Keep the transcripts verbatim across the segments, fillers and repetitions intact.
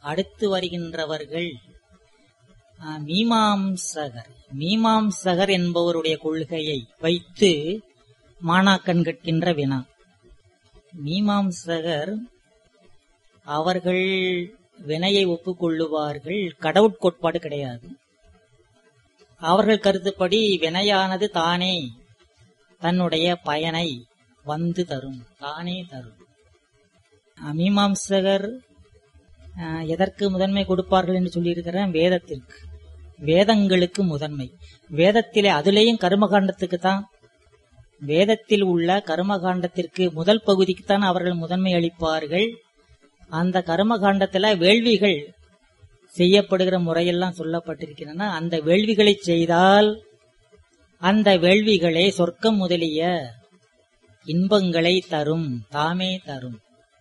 அடுத்து வருகின்றவர்கள் மீமாம்சகர். மீமாம்சகர் என்பவருடைய கொள்கையை வைத்து மாணாக்கன் கேட்கின்ற வினா. மீமாம்சகர் அவர்கள் வினையை ஒப்புக்கொள்ளுவார்கள், கடவுட்கோட்பாடு கிடையாது. அவர்கள் கருத்துப்படி வினையானது தானே தன்னுடைய பயனை வந்து தரும், தானே தரும். மீமாம்சகர் எதற்கு முதன்மை கொடுப்பார்கள் என்று சொல்லியிருக்கிறேன்? வேதத்திற்கு, வேதங்களுக்கு முதன்மை. வேதத்திலே அதிலேயும் கர்மகாண்டத்துக்கு தான், வேதத்தில் உள்ள கர்மகாண்டத்திற்கு முதல் பகுதிக்குத்தான் அவர்கள் முதன்மை அளிப்பார்கள். அந்த கர்மகாண்டத்துல வேள்விகள் செய்யப்படுகிற முறையெல்லாம் சொல்லப்பட்டிருக்கின்றன. அந்த வேள்விகளை செய்தால் அந்த வேள்விகளை சொர்க்கம் முதலிய இன்பங்களை தரும், தாமே தரும்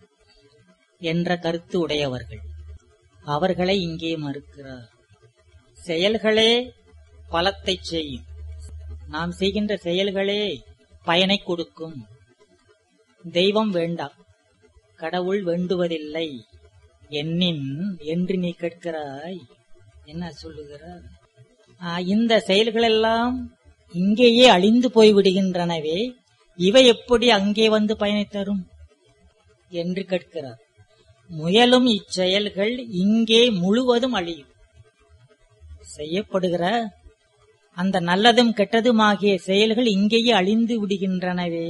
என்ற கருத்து உடையவர்கள். அவர்களை இங்கே மறுக்கிறார். செயல்களே பலத்தை செய்யும், நாம் செய்கின்ற செயல்களே பயனை கொடுக்கும், தெய்வம் வேண்டாம், கடவுள் வேண்டுவதில்லை என்னின் என்று நீ கேட்கிறாய். என்ன சொல்லுகிறார்? இந்த செயல்களெல்லாம் இங்கேயே அழிந்து போய்விடுகின்றனவே, இவை எப்படி அங்கே வந்து பயனை தரும் என்று கேட்கிறார். முயலும் இச்செயல்கள் இங்கே முழுவதும் அழியும். செய்யப்படுகிற அந்த நல்லதும் கெட்டதுமாகிய செயல்கள் இங்கேயே அழிந்து விடுகின்றனவே,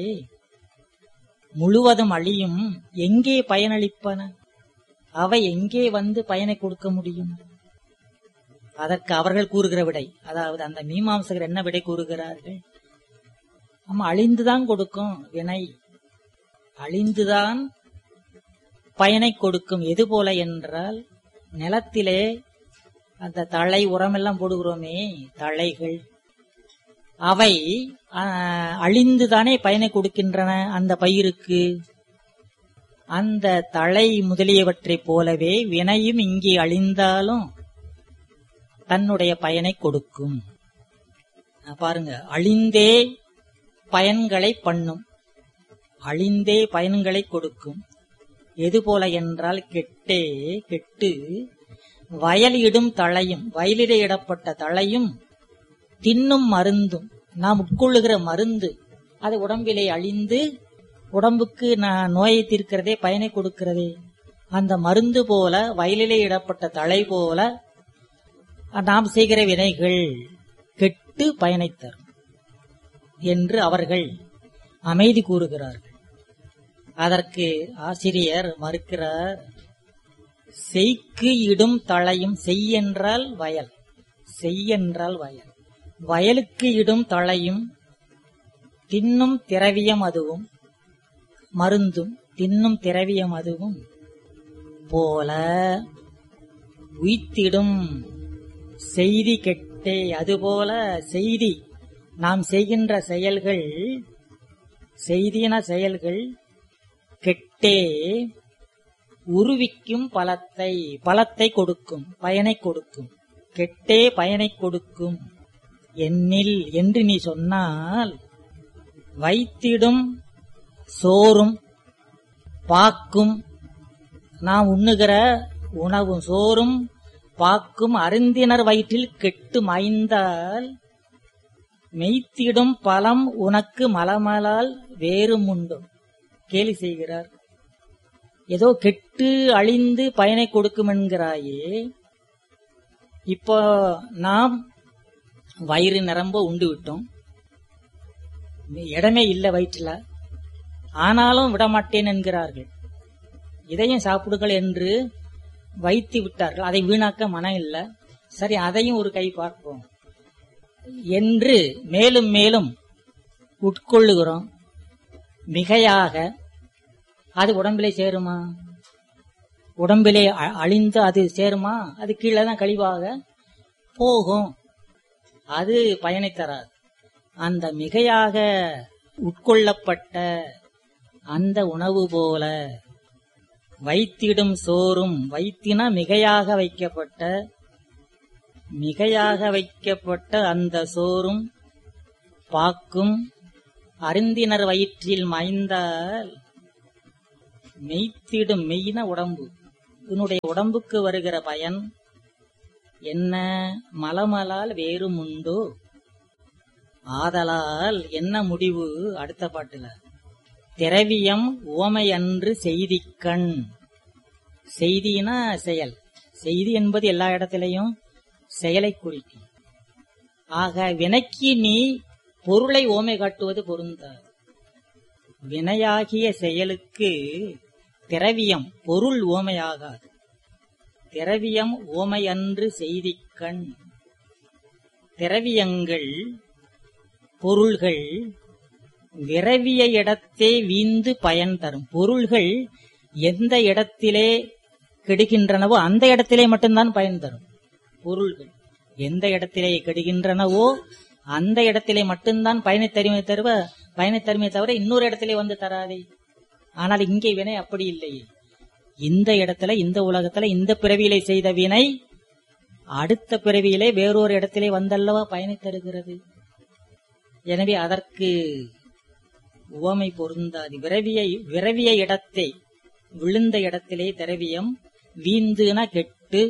முழுவதும் அழியும். எங்கே பயனளிப்பன? அவை எங்கே வந்து பயனை கொடுக்க முடியும்? அதற்கு அவர்கள் கூறுகிற விடை, அதாவது அந்த மீமாம்சகர் என்ன விடை கூறுகிறார்கள்? நம்ம அழிந்துதான் கொடுக்கும், வினை அழிந்துதான் பயனை கொடுக்கும். எது போல என்றால், நிலத்திலே அந்த தழை உரம் எல்லாம் போடுகிறோமே, தழைகள், அவை அழிந்துதானே பயனை கொடுக்கின்றன அந்த பயிருக்கு. அந்த தழை முதலியவற்றை போலவே வினையும் இங்கே அழிந்தாலும் தன்னுடைய பயனை கொடுக்கும். பாருங்க, அழிந்தே பயன்களை பண்ணும், அழிந்தே பயன்களை கொடுக்கும். எது போல என்றால், கெட்டே கெட்டு வயலிடும் தழையும், வயலிலே இடப்பட்ட தழையும் தின்னும் மருந்தும், நாம் உட்கொள்ளுகிற மருந்து, அது உடம்பிலே அழிந்து உடம்புக்கு நோயை தீர்க்கிறதே, பயனை கொடுக்கிறதே. அந்த மருந்து போல, வயலிலே இடப்பட்ட தழை போல நாம் செய்கிற வினைகள் கெட்டு பயனை தரும் என்று அவர்கள் அமைதி கூறுகிறார்கள். அதற்கு ஆசிரியர் மறுக்கிறார். செய்க்கு இடும் தழையும், செய் என்றால் வயல், செய் என்றால் வயல், வயலுக்கு இடும் தழையும் தின்னும் திரவியம் அதுவும், மருந்தும் தின்னும் திரவியம் அதுவும் போல உய்த்திடும் செய்தி கெட்டே. அதுபோல செய்தி, நாம் செய்கின்ற செயல்கள், செய்தின செயல்கள் கெட்டே உருவிக்கும் பலத்தை, பலத்தை கொடுக்கும், பயனை கொடுக்கும், கெட்டே பயனை கொடுக்கும் என்னில் என்று நீ சொன்னால், வைத்திடும் சோறும் பாக்கும், நாம் உண்ணுகிற உணவும் சோறும் பாக்கும் அருந்தினர் வயிற்றில் கெட்டு மாய்ந்தால், மெய்த்திடும் பலம் உனக்கு மலமலால் வேறும் உண்டு. கேலி செய்கிறார். ஏதோ கெட்டு அழிந்து பயனை கொடுக்கும் என்கிறாயே, இப்போ நாம் வயிறு நிரம்ப உண்டு விட்டோம், இடமே இல்லை வயிற்றுல, ஆனாலும் விடமாட்டேன் என்கிறார்கள். இதையும் சாப்பிடுங்கள் என்று வைத்து விட்டார்கள். அதை வீணாக்க மனம் இல்லை. சரி, அதையும் ஒரு கை பார்ப்போம் என்று மேலும் மேலும் உட்கொள்ளுகிறோம். மிகையாக அது உடம்பிலே சேருமா? உடம்பிலே அழிந்து அது சேருமா? அது கீழே தான் கழிவாக போகும், அது பயனை தராது. அந்த மிகையாக உட்கொள்ளப்பட்ட அந்த உணவு போல வைத்திடும் சோறும், வைத்தின மிகையாக வைக்கப்பட்ட, மிகையாக வைக்கப்பட்ட அந்த சோறும் பாக்கும் அருந்தினர் வயிற்றில் மாய்ந்தால், மெய்த்திடும், மெய்ன உடம்பு, உன்னுடைய உடம்புக்கு வருகிற பயன் என்ன? மலமலால் வேறும் உண்டோ? ஆதலால் என்ன முடிவு? அடுத்த பாட்டுல திரவியம் உவமையன்று செய்திக்கண். செய்தினா செயல். செய்தி என்பது எல்லா இடத்திலையும் செயலை குறிக்கும். ஆக வினைக்கு நீ பொருளை ஓமை காட்டுவது பொருந்தாது. வினையாகிய செயலுக்கு திரவியம் பொருள் ஓமையாகாது. திரவியம் ஓமையன்று செய்திக்கண். திரவியங்கள் பொருள்கள் விரவிய இடத்தே வீந்து பயன் தரும். பொருள்கள் எந்த இடத்திலே கெடுகின்றனவோ அந்த இடத்திலே மட்டும்தான் பயன் தரும். பொருள்கள் எந்த இடத்திலே கெடுகின்றனவோ அந்த இடத்திலே மட்டும்தான் பயனை தருமை தருவ பயனை தருமை தவிர இன்னொரு இடத்திலே வந்து தராதே. ஆனால் இங்கே வினை அப்படி இல்லையே. இந்த இடத்துல இந்த உலகத்துல இந்த பிறவியிலே செய்த வினை அடுத்த பிறவியிலே வேறொரு இடத்திலே வந்தல்லவா பயனை தருகிறது. எனவே அதற்கு உவமை பொருந்தாது. விரவிய விரவிய இடத்தை விழுந்த இடத்திலே திரவியம் வீந்துனா கெட்டு,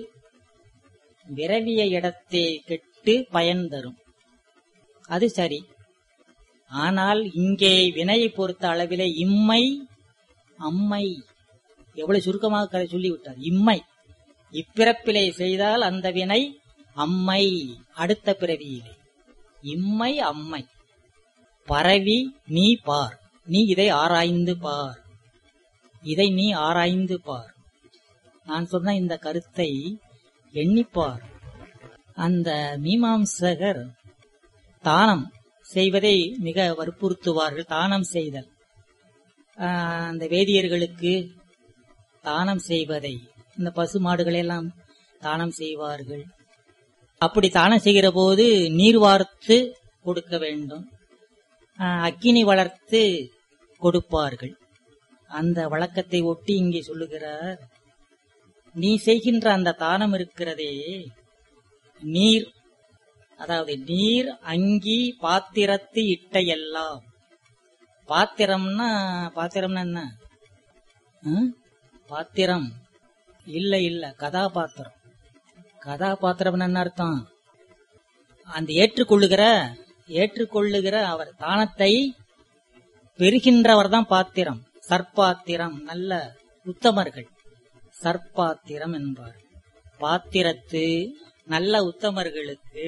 விரவிய இடத்தை கெட்டு பயன் தரும். அது சரி. ஆனால் இங்கே வினையை பொறுத்த அளவிலே இம்மை அம்மை எவ்வளவு சுருக்கமாக சொல்லிவிட்டார். இம்மை இப்பிறப்பிலே செய்தால் அந்த வினை அம்மை அடுத்த பிறவியிலே. இம்மை அம்மை பரவி நீ பார். நீ இதை ஆராய்ந்து பார். இதை நீ ஆராய்ந்து பார். நான் சொன்ன இந்த கருத்தை எண்ணிப்பார். அந்த மீமாம்சகர் தானம் செய்வதை மிக வற்புறுத்துவார்கள். தானம் செய்தல், அந்த வேதியர்களுக்கு தானம் செய்வதை, இந்த பசு மாடுகளெல்லாம் தானம் செய்வார்கள். அப்படி தானம் செய்கிற போது நீர் வார்த்து கொடுக்க வேண்டும், அக்கினி வளர்த்து கொடுப்பார்கள். அந்த வழக்கத்தை ஒட்டி இங்கே சொல்லுகிறார், நீ செய்கின்ற அந்த தானம் இருக்கிறதே, நீர், அதாவது நீர் அங்கி பாத்திரத்து இட்ட எல்லாம். பாத்திரம்னா பாத்திரம்னா என்ன? பாத்திரம் இல்ல இல்ல கதாபாத்திரம். கதாபாத்திரம் என்ன அர்த்தம்? அந்த ஏற்றுக்கொள்ளுகிற ஏற்றுக்கொள்ளுகிற அவர் தானத்தை பெறுகின்றவர் தான் பாத்திரம். சற்பாத்திரம், நல்ல உத்தமர்கள் சற்பாத்திரம் என்பார். பாத்திரத்து நல்ல உத்தமர்களுக்கு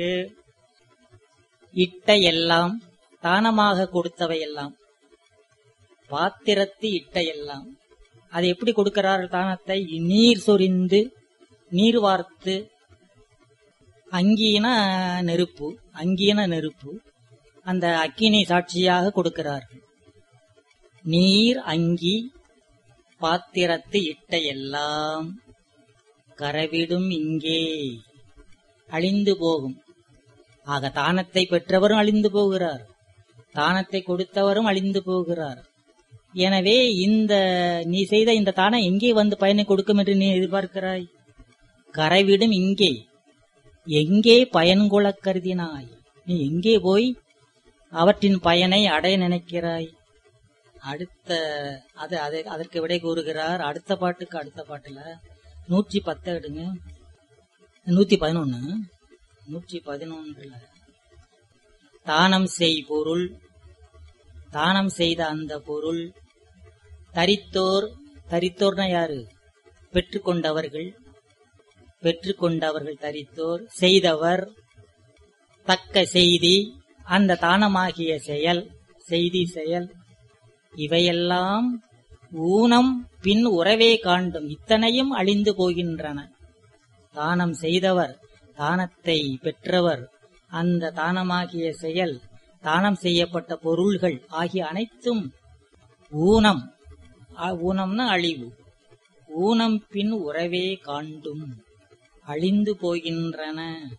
இட்ட எல்லாம், தானமாக கொடுத்தவை எல்லாம். பாத்திரத்து இட்ட எல்லாம். அது எப்படி கொடுக்கிறார்கள் தானத்தை? நீர் சொரிந்து, நீர் வார்த்து, அங்கீன நெருப்பு, அங்கீன நெருப்பு, அந்த அக்கினி சாட்சியாக கொடுக்கிறார்கள். நீர் அங்கி பாத்திரத்து இட்ட எல்லாம் கரவிடும் இங்கே, அழிந்து போகும். ஆக தானத்தை பெற்றவரும் அழிந்து போகிறார், தானத்தை கொடுத்தவரும் அழிந்து போகிறார். எனவே இந்த நீ செய்த இந்த தானம் எங்கே வந்து பயனை கொடுக்கும் என்று நீ எதிர்பார்க்கிறாய்? கரைவிடும் இங்கே, எங்கே பயன்கொள்ள கருதினாய்? நீ எங்கே போய் அவற்றின் பயனை அடைய நினைக்கிறாய்? அடுத்த அது அதற்கு விடை கூறுகிறார் அடுத்த பாட்டுக்கு. அடுத்த பாட்டுல நூற்றி பத்து எடுங்க, நூத்தி பதினொன்னு நூற்றி பதினொன்றுல தானம் செய் பொருள், தானம் செய்த அந்த பொருள் தரித்தோர், தரித்தோர்னா யாரு? பெற்றுக்கொண்டவர்கள், பெற்றுக்கொண்டவர்கள் தரித்தோர். செய்தவர் தக்க செய்தி, அந்த தானமாகிய செயல், செய்தி செயல், இவையெல்லாம் ஊனம் பின் உறவே காண்டும். இத்தனையும் அழிந்து போகின்றன. தானம் செய்தவர், தானத்தை பெற்றவர், அந்த தானமாகிய செயல், தானம் செய்யப்பட்ட பொருள்கள் ஆகிய அனைத்தும் ஊனம். ஊனம்னா அழிவு. ஊனம் பின் உறவே காண்டும், அழிந்து போகின்றன.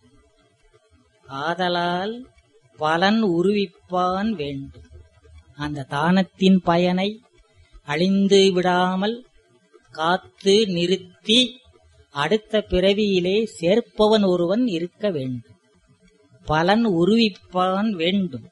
ஆதலால் பலன் உருவிப்பான் வேண்டும். அந்த தானத்தின் பயனை அழிந்து விடாமல் காத்து நிறுத்தி அடுத்த பிறவியிலே சேர்ப்பவன் ஒருவன் இருக்க வேண்டும். பலன் உருவிப்பான் வேண்டும்.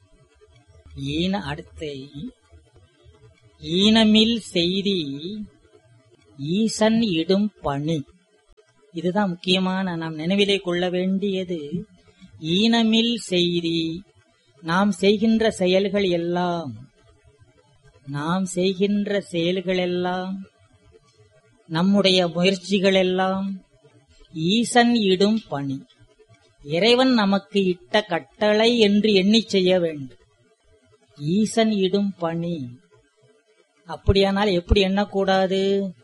ஈன அடுத்த ஈனமில் செய்தி ஈசன் இடும் பணி. இதுதான் முக்கியமான நாம் நினைவிலே கொள்ள வேண்டியது. ஈனமில் செய்தி, நாம் செய்கின்ற செயல்கள் எல்லாம் நாம் செய்கின்ற செயல்கள் எல்லாம் நம்முடைய முயற்சிகள் எல்லாம் ஈசன் இடும் பணி, இறைவன் நமக்கு இட்ட கட்டளை என்று எண்ணி செய்ய வேண்டும். ஈசன் இடும் பணி. அப்படியானால் எப்படி எண்ணக்கூடாது?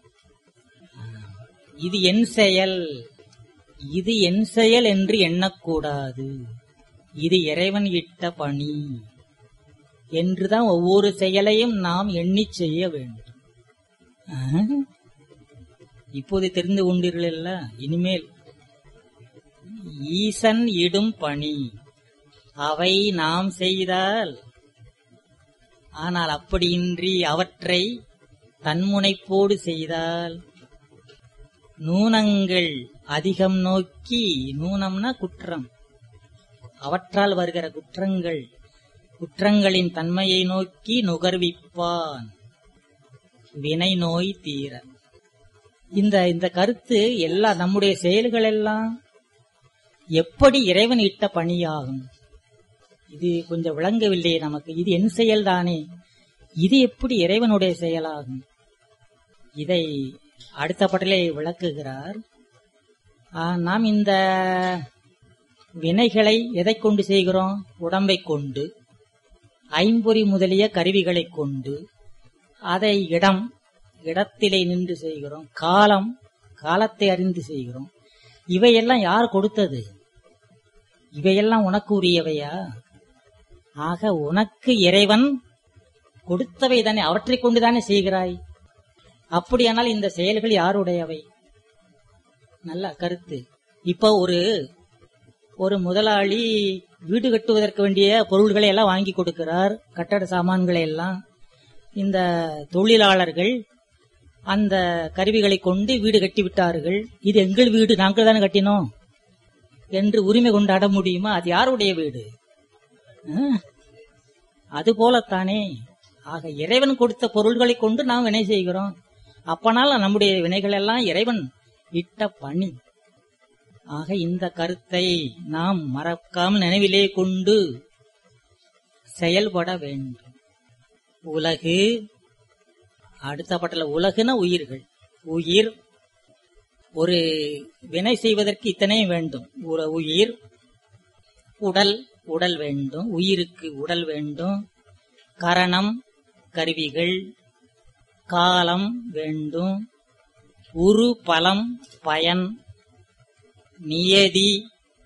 இது என் செயல், இது என் செயல் என்று எண்ணக்கூடாது. இது இறைவன் இட்ட பணி என்றுதான் ஒவ்வொரு செயலையும் நாம் எண்ணி செய்ய வேண்டும். இப்போது தெரிந்து கொண்டீர்கள். இனிமேல் ஈசன் இடும் பணி அவை நாம் செய்தால், ஆனால் அப்படியின்றி அவற்றை தன்முனைப்போடு செய்தால் நூனங்கள் அதிகம் நோக்கி, நூனம்னா குற்றம், அவற்றால் வருகிற குற்றங்கள், குற்றங்களின் தன்மையை நோக்கி நுகர்விப்பான் வினை நோய் தீர. இந்த இந்த கருத்து எல்லா நம்முடைய செயல்கள் எல்லாம் எப்படி இறைவன் இட்ட பணியாகும். இது கொஞ்சம் விளங்கவில்லையே நமக்கு. இது என் செயல்தானே, இது எப்படி இறைவனுடைய செயலாகும்? இதை அடுத்த பாடலை விளக்குகிறார். நாம் இந்த வினைகளை எதை கொண்டு செய்கிறோம்? உடம்பை கொண்டு, ஐம்பொறி முதலிய கருவிகளை கொண்டு. அதை இடம், இடத்திலே நின்று செய்கிறோம். காலம், காலத்தை அறிந்து செய்கிறோம். இவையெல்லாம் யார் கொடுத்தது? இவையெல்லாம் உனக்கு உரியவையா? ஆக உனக்கு இறைவன் கொடுத்தவை தானே, அவற்றை கொண்டுதானே செய்கிறாய். அப்படியானால் இந்த செயல்கள் யாருடையவை? நல்ல கருத்து. இப்ப ஒரு ஒரு முதலாளி வீடு கட்டுவதற்கு வேண்டிய பொருள்களை எல்லாம் வாங்கி கொடுக்கிறார், கட்டட சாமான்களை எல்லாம். இந்த தொழிலாளர்கள் அந்த கருவிகளை கொண்டு வீடு கட்டி விட்டார்கள். இது எங்கள் வீடு, நாங்கள் தானே கட்டினோம் என்று உரிமை கொண்டாட முடியுமா? அது யாருடைய வீடு? அது போலத்தானே. ஆக இறைவன் கொடுத்த பொருள்களை கொண்டு நாம் வினை செய்கிறோம். அப்பனால் நம்முடைய வினைகள் எல்லாம் இறைவன் இட்ட பணி. ஆக இந்த கருத்தை நாம் மறக்காமல் நினைவிலே கொண்டு செயல்பட வேண்டும். உலகு, அடுத்த பட்டல உலகுன உயிர்கள். உயிர் ஒரு வினை செய்வதற்கு இத்தனை வேண்டும். உயிர், உடல், உடல் வேண்டும். உயிருக்கு உடல் வேண்டும். கரணம், கருவிகள், காலம் வேண்டும். உரு, பலம், பயன், நியதி,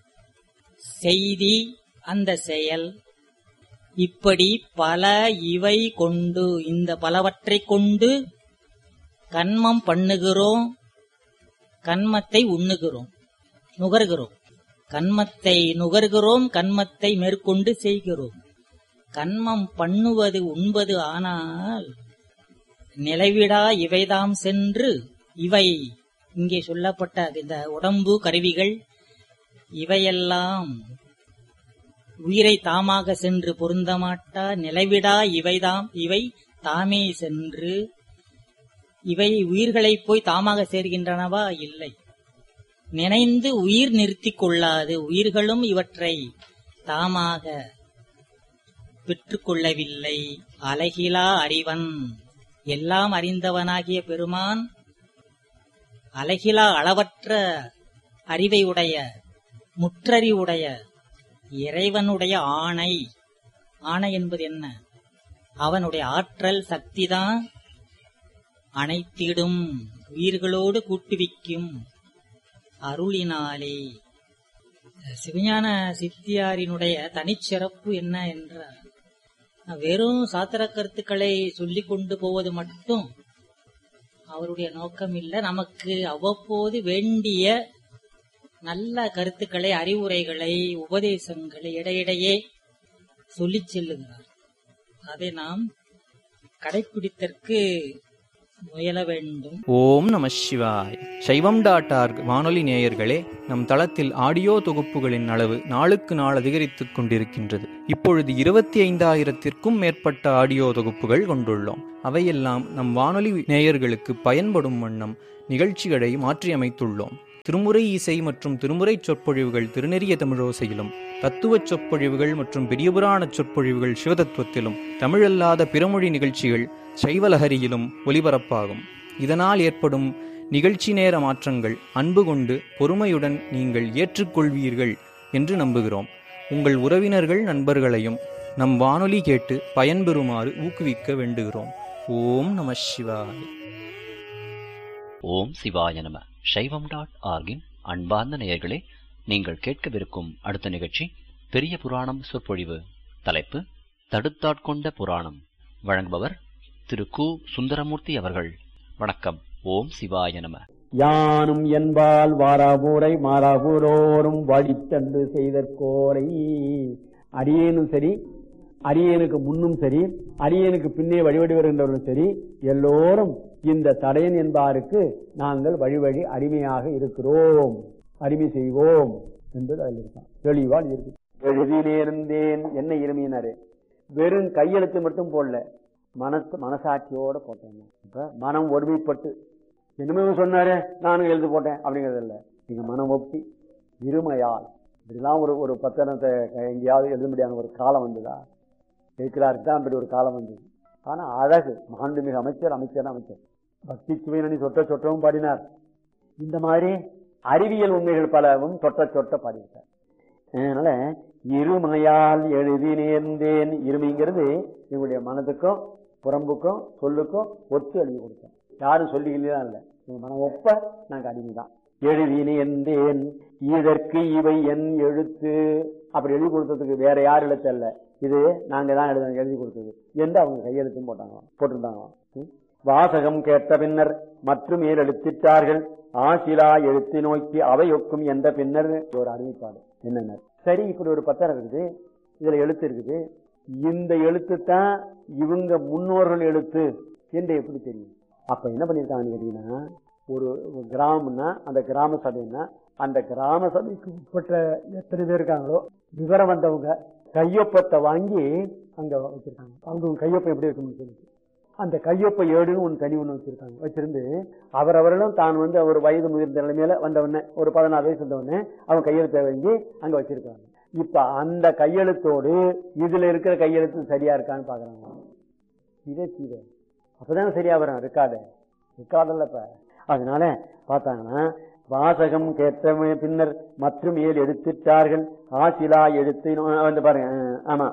செய்தி, அந்த செயல். இப்படி பல இவை கொண்டு, இந்த பலவற்றை கொண்டு கன்மம் பண்ணுகிறோம், கன்மத்தை உண்ணுகிறோம், நுகர்கிறோம். கன்மத்தை நுகர்கிறோம், கன்மத்தை மேற்கொண்டு செய்கிறோம். கன்மம் பண்ணுவது உண்பது. ஆனால் நிலைவிடா இவைதாம் சென்று, இவை இங்கே சொல்லப்பட்ட இந்த உடம்பு, கருவிகள், இவையெல்லாம் உயிரை தாமாக சென்று பொருந்தமாட்டா. நிலைவிடா இவைதாம், இவை தாமே சென்று, இவை உயிர்களை போய் தாமாக சேர்கின்றனவா? இல்லை. நினைந்து உயிர் நிறுத்திக் கொள்ளாது. உயிர்களும் இவற்றை தாமாக பெற்றுக்கொள்ளவில்லை. அலகிலா அறிவன், எல்லாம் அறிந்தவனாகிய பெருமான் அலகிலா அளவற்ற அறிவை உடைய, முற்றறிவுடைய இறைவனுடைய ஆணை. ஆணை என்பது என்ன? அவனுடைய ஆற்றல், சக்திதான் அனைத்திடும், உயிர்களோடு கூட்டுவிக்கும் அருளினாலே. சிவஞான சித்தியாரினுடைய தனிச்சிறப்பு என்ன என்றால், வெறும் சாத்திர கருத்துக்களை சொல்லிக் கொண்டு போவது மட்டும் அவருடைய நோக்கம் இல்லை. நமக்கு அவ்வப்போது வேண்டிய நல்ல கருத்துக்களை, அறிவுரைகளை, உபதேசங்களை இடையிடையே சொல்லிச் செல்லுகிறார். அதை நாம் கடைபிடித்தற்கு முயல வேண்டும். ஓம் நம சிவாய். சைவம் டாட் ஆர்க் வானொலி நேயர்களே, நம் தளத்தில் ஆடியோ தொகுப்புகளின் அளவு நாளுக்கு நாள் அதிகரித்துக் கொண்டிருக்கின்றது. இப்பொழுது இருபத்தி ஐந்தாயிரத்திற்கும் மேற்பட்ட ஆடியோ தொகுப்புகள் கொண்டுள்ளோம். அவையெல்லாம் நம் வானொலி நேயர்களுக்கு பயன்படும் வண்ணம் நிகழ்ச்சிகளை மாற்றியமைத்துள்ளோம். திருமுறை இசை மற்றும் திருமுறை சொற்பொழிவுகள் திருநெறிய தமிழோசையிலும், தத்துவ சொற்பொழிவுகள் மற்றும் பெரியபுராண சொற்பொழிவுகள் சிவதத்துவத்திலும், தமிழல்லாத பிறமொழி நிகழ்ச்சிகள் சைவலஹரியிலும் ஒலிபரப்பாகும். இதனால் ஏற்படும் நிகழ்ச்சி நேர மாற்றங்கள் அன்பு கொண்டு பொறுமையுடன் நீங்கள் ஏற்றுக்கொள்வீர்கள் என்று நம்புகிறோம். உங்கள் உறவினர்கள் நண்பர்களையும் நம் வானொலி கேட்டு பயன்பெறுமாறு ஊக்குவிக்க வேண்டுகிறோம். ஓம் நம சிவாய. ஓம் சிவாய நம. சைவம் டாட் ஆர்கின் அன்பார்ந்த நேயர்களே, நீங்கள் கேட்கவிருக்கும் அடுத்த நிகழ்ச்சி பெரிய புராணம் சொற்பொழிவு. தலைப்பு தடுத்தாட்கொண்ட புராணம். வழங்குபவர் திரு கு சுந்தரமூர்த்தி அவர்கள். வணக்கம். ஓம் சிவாய நம. யானும் என்பால் வாராபூரை மாறாபூரோரும் வழித்தண்டு செய்தற்கோரை. அரியனும் சரி, அரியனுக்கு முன்னும் சரி, அரியனுக்கு பின்னே வழிபடி வருகின்றவர்களும் சரி, எல்லோரும் இந்த தடையன் என்பாருக்கு நாங்கள் வழி வழி அடிமையாக இருக்கிறோம், அடிமை செய்வோம் என்பது அதில் இருக்கான். தெளிவால் இருக்கு. எழுதினேர்ந்தேன் என்ன இருமையினாரு. வெறும் கையெழுத்து மட்டும் போடல, மனசு மனசாட்சியோட போட்டேன். இப்ப மனம் ஒருமைப்பட்டு என்னமே சொன்னாரு நானும் எழுதி போட்டேன் அப்படிங்கிறது இல்லை. நீங்க மனம் ஒப்பி இருமையால் இப்படிலாம் ஒரு ஒரு பத்திரத்தை எங்கேயாவது எழுத முடியாத ஒரு காலம் வந்ததா? இருக்கிறாருக்கு தான் அப்படி ஒரு காலம் வந்தது. ஆனா அழகு மாண்புமிகு அமைச்சர் அமைச்சர் அமைச்சர் பக்தி சுவையணி சொட்ட சொட்டவும் பாடினார். இந்த மாதிரி அறிவியல் உண்மைகள் பலவும் சொட்ட சொட்ட பாடிவிட்டார். அதனால இருமையால் எழுதி நேர்ந்தேன். இருமைங்கிறது எங்களுடைய மனதுக்கும் புறம்புக்கும் சொல்லுக்கும் ஒத்து எழுதி கொடுத்தேன். யாரும் சொல்லிக்கலாம் இல்லை, மனம் ஒப்ப நாங்க அடிமைதான். எழுதி நேர்ந்தேன் இதற்கு இவை என் எழுத்து. அப்படி எழுதி கொடுத்ததுக்கு வேற யார் எழுத்து அல்ல, இது நாங்க தான் எழுத எழுதி கொடுத்தது என்று அவங்க கையெழுத்தும் போட்டாங்க போட்டிருந்தாங்க. வாசகம் கேட்ட பின்னர் மற்றும் மேல் எழுத்திட்டார்கள். ஆசிலா எழுத்தி நோக்கி அவை ஒக்கும் என்ற பின்னர் ஒரு அறிவிப்பாடு என்னென்ன. சரி, இப்படி ஒரு பத்திரம் இருக்குது, இதுல எழுத்து இருக்குது, இந்த எழுத்து தான் இவங்க முன்னோர்கள் எழுத்து என்று எப்படி தெரியும்? அப்ப என்ன பண்ணிருக்காங்கன்னு கேட்டீங்கன்னா, ஒரு கிராமம்னா அந்த கிராம சபைன்னா அந்த கிராம சபைக்கு உட்பட்ட எத்தனை பேர் இருக்காங்களோ விவரம் வந்தவங்க கையொப்பத்தை வாங்கி அங்க வச்சிருக்காங்க. அவங்க கையொப்பம் எப்படி இருக்குன்னு சொல்லிட்டு அந்த கையொப்ப ஏடுன்னு ஒன்று தனி ஒன்று வச்சிருக்காங்க. வச்சிருந்து அவரவர்களும் தான் வந்து அவர் வயது முதிர்ந்த நிலைமையில வந்தவொடனே ஒரு பதினாறு வயசு வந்தவொடனே அவன் கையெழுத்தை வாங்கி அங்க வச்சிருக்காங்க. இப்ப அந்த கையெழுத்தோடு இதுல இருக்கிற கையெழுத்து சரியா இருக்கான்னு பாக்குறாங்க. இதே சீதை அப்பதானே சரியா வரும் ரெக்கார்டு ரெக்கார்டில். இப்ப அதனால பார்த்தாங்கன்னா வாசகம் கேட்ட பின்னர் மற்றும் ஏழு எடுத்துட்டார்கள். ஆசிலா எழுத்தை வந்து பாருங்க, ஆமா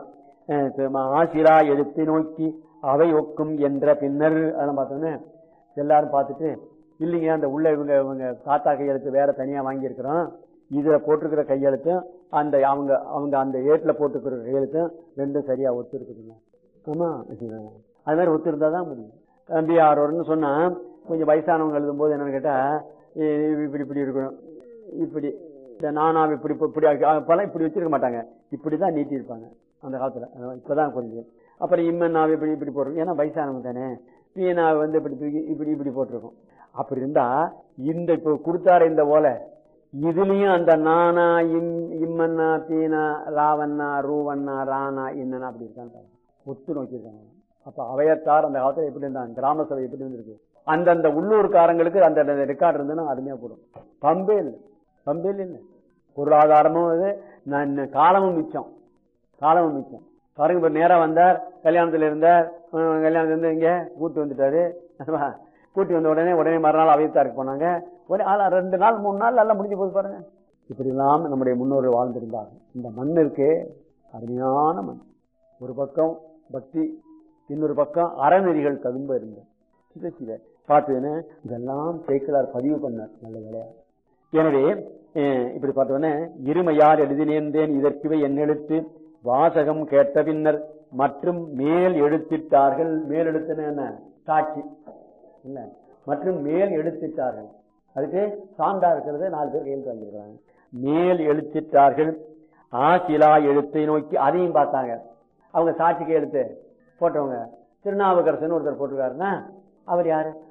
ஆசிலா எழுத்தை நோக்கி அவை ஒக்கும் என்ற பின்னர் அதெல்லாம் பார்த்தோன்னே எல்லாரும் பார்த்துட்டு இல்லைங்க அந்த உள்ள இவங்க இவங்க தாத்தா கையெழுத்து வேற தனியா வாங்கியிருக்கிறோம், இதுல போட்டிருக்கிற கையெழுத்தும் அந்த அவங்க அவங்க அந்த ஏட்டில் போட்டுக்கிற கையெழுத்தும் ரெண்டும் சரியா ஒத்து இருக்குதுங்க. ஆமா, அது மாதிரி ஒத்து இருந்தா தான் முடியும். தம்பி ஆரோன்னு சொன்னா கொஞ்சம் வயசானவங்க எழுதும் போது என்னன்னு கேட்டா இப்படி இப்படி இருக்கணும், இப்படி இந்த நானாவை இப்படி இப்படி பழம் இப்படி வச்சிருக்க மாட்டாங்க, இப்படிதான் நீட்டி இருப்பாங்க அந்த காலத்துல. இப்பதான் கொஞ்சம் அப்புறம் இம்மன்னாவை இப்படி இப்படி போட்டிருக்கோம், ஏன்னா வயசானவங்க தானே. பீனாவை வந்து இப்படி தூக்கி இப்படி இப்படி போட்டிருக்கோம். அப்படி இருந்தா இந்த இப்போ கொடுத்தார இந்த ஓலை இதுலயும் அந்த நானா இம் இம்மன்னா பீனா ராவண்ணா ரூவண்ணா ராணா இன்னனா அப்படி இருக்கான்னு ஒத்து நோக்கியிருக்காங்க. அப்ப அவையத்தார் அந்த காலத்துல எப்படி இருந்தாங்க, கிராம சபை எப்படி இருந்திருக்கு, அந்தந்த உள்ளூர்காரங்களுக்கு அந்த ரெக்கார்டு இருந்ததுன்னா அருமையா போடும். பம்பே இல்லை, பம்பே இல்லை. பொருளாதாரமும் இது, நான் காலமும் மிச்சம், காலமும் மிச்சம். பாருங்க, இப்ப நேரா வந்தார், கல்யாணத்துல இருந்தார், கல்யாணத்துல இருந்து இங்க கூட்டு வந்துட்டாரு. கூட்டி வந்த உடனே உடனே மறுநாள் அவையத்தாருக்கு போனாங்க. ஒரு ரெண்டு நாள் மூணு நாள் எல்லாம் முடிஞ்சு போது பாருங்க. இப்படி எல்லாம் நம்முடைய முன்னோர்கள் வாழ்ந்திருந்தாங்க. இந்த மண்ணிற்கு அருமையான மண். ஒரு பக்கம் பக்தி, இன்னொரு பக்கம் அறநெறிகள் ததும்ப இருந்தது. சிவ சிவ பார்த்ததுன்னு இதெல்லாம் சேக்கிழார் பதிவு பண்ணார். நல்ல வேலையா. எனவே இப்படி பார்த்தோன்னே இருமையார் எழுதினேன் இதற்குவே என் எழுத்து வாசகம் கேட்ட பின்னர் மற்றும் மேல் எழுத்திட்டார்கள். மேல் எழுத்துன்னு என்ன சாட்சி இல்ல, மற்றும் மேல் எழுத்திட்டார்கள். அதுக்கு சான்றா இருக்கிறது நாலு பேர் கையெழுத்து வாங்கியிருக்கிறாங்க. மேல் எழுத்திட்டார்கள். ஆசிலா எழுத்தை நோக்கி அதையும் பார்த்தாங்க. அவங்க சாட்சி கையெழுத்து போட்டவங்க திருநாவுக்கரசன் ஒருத்தர் போட்டிருக்காருன்னா அவர் யாரு,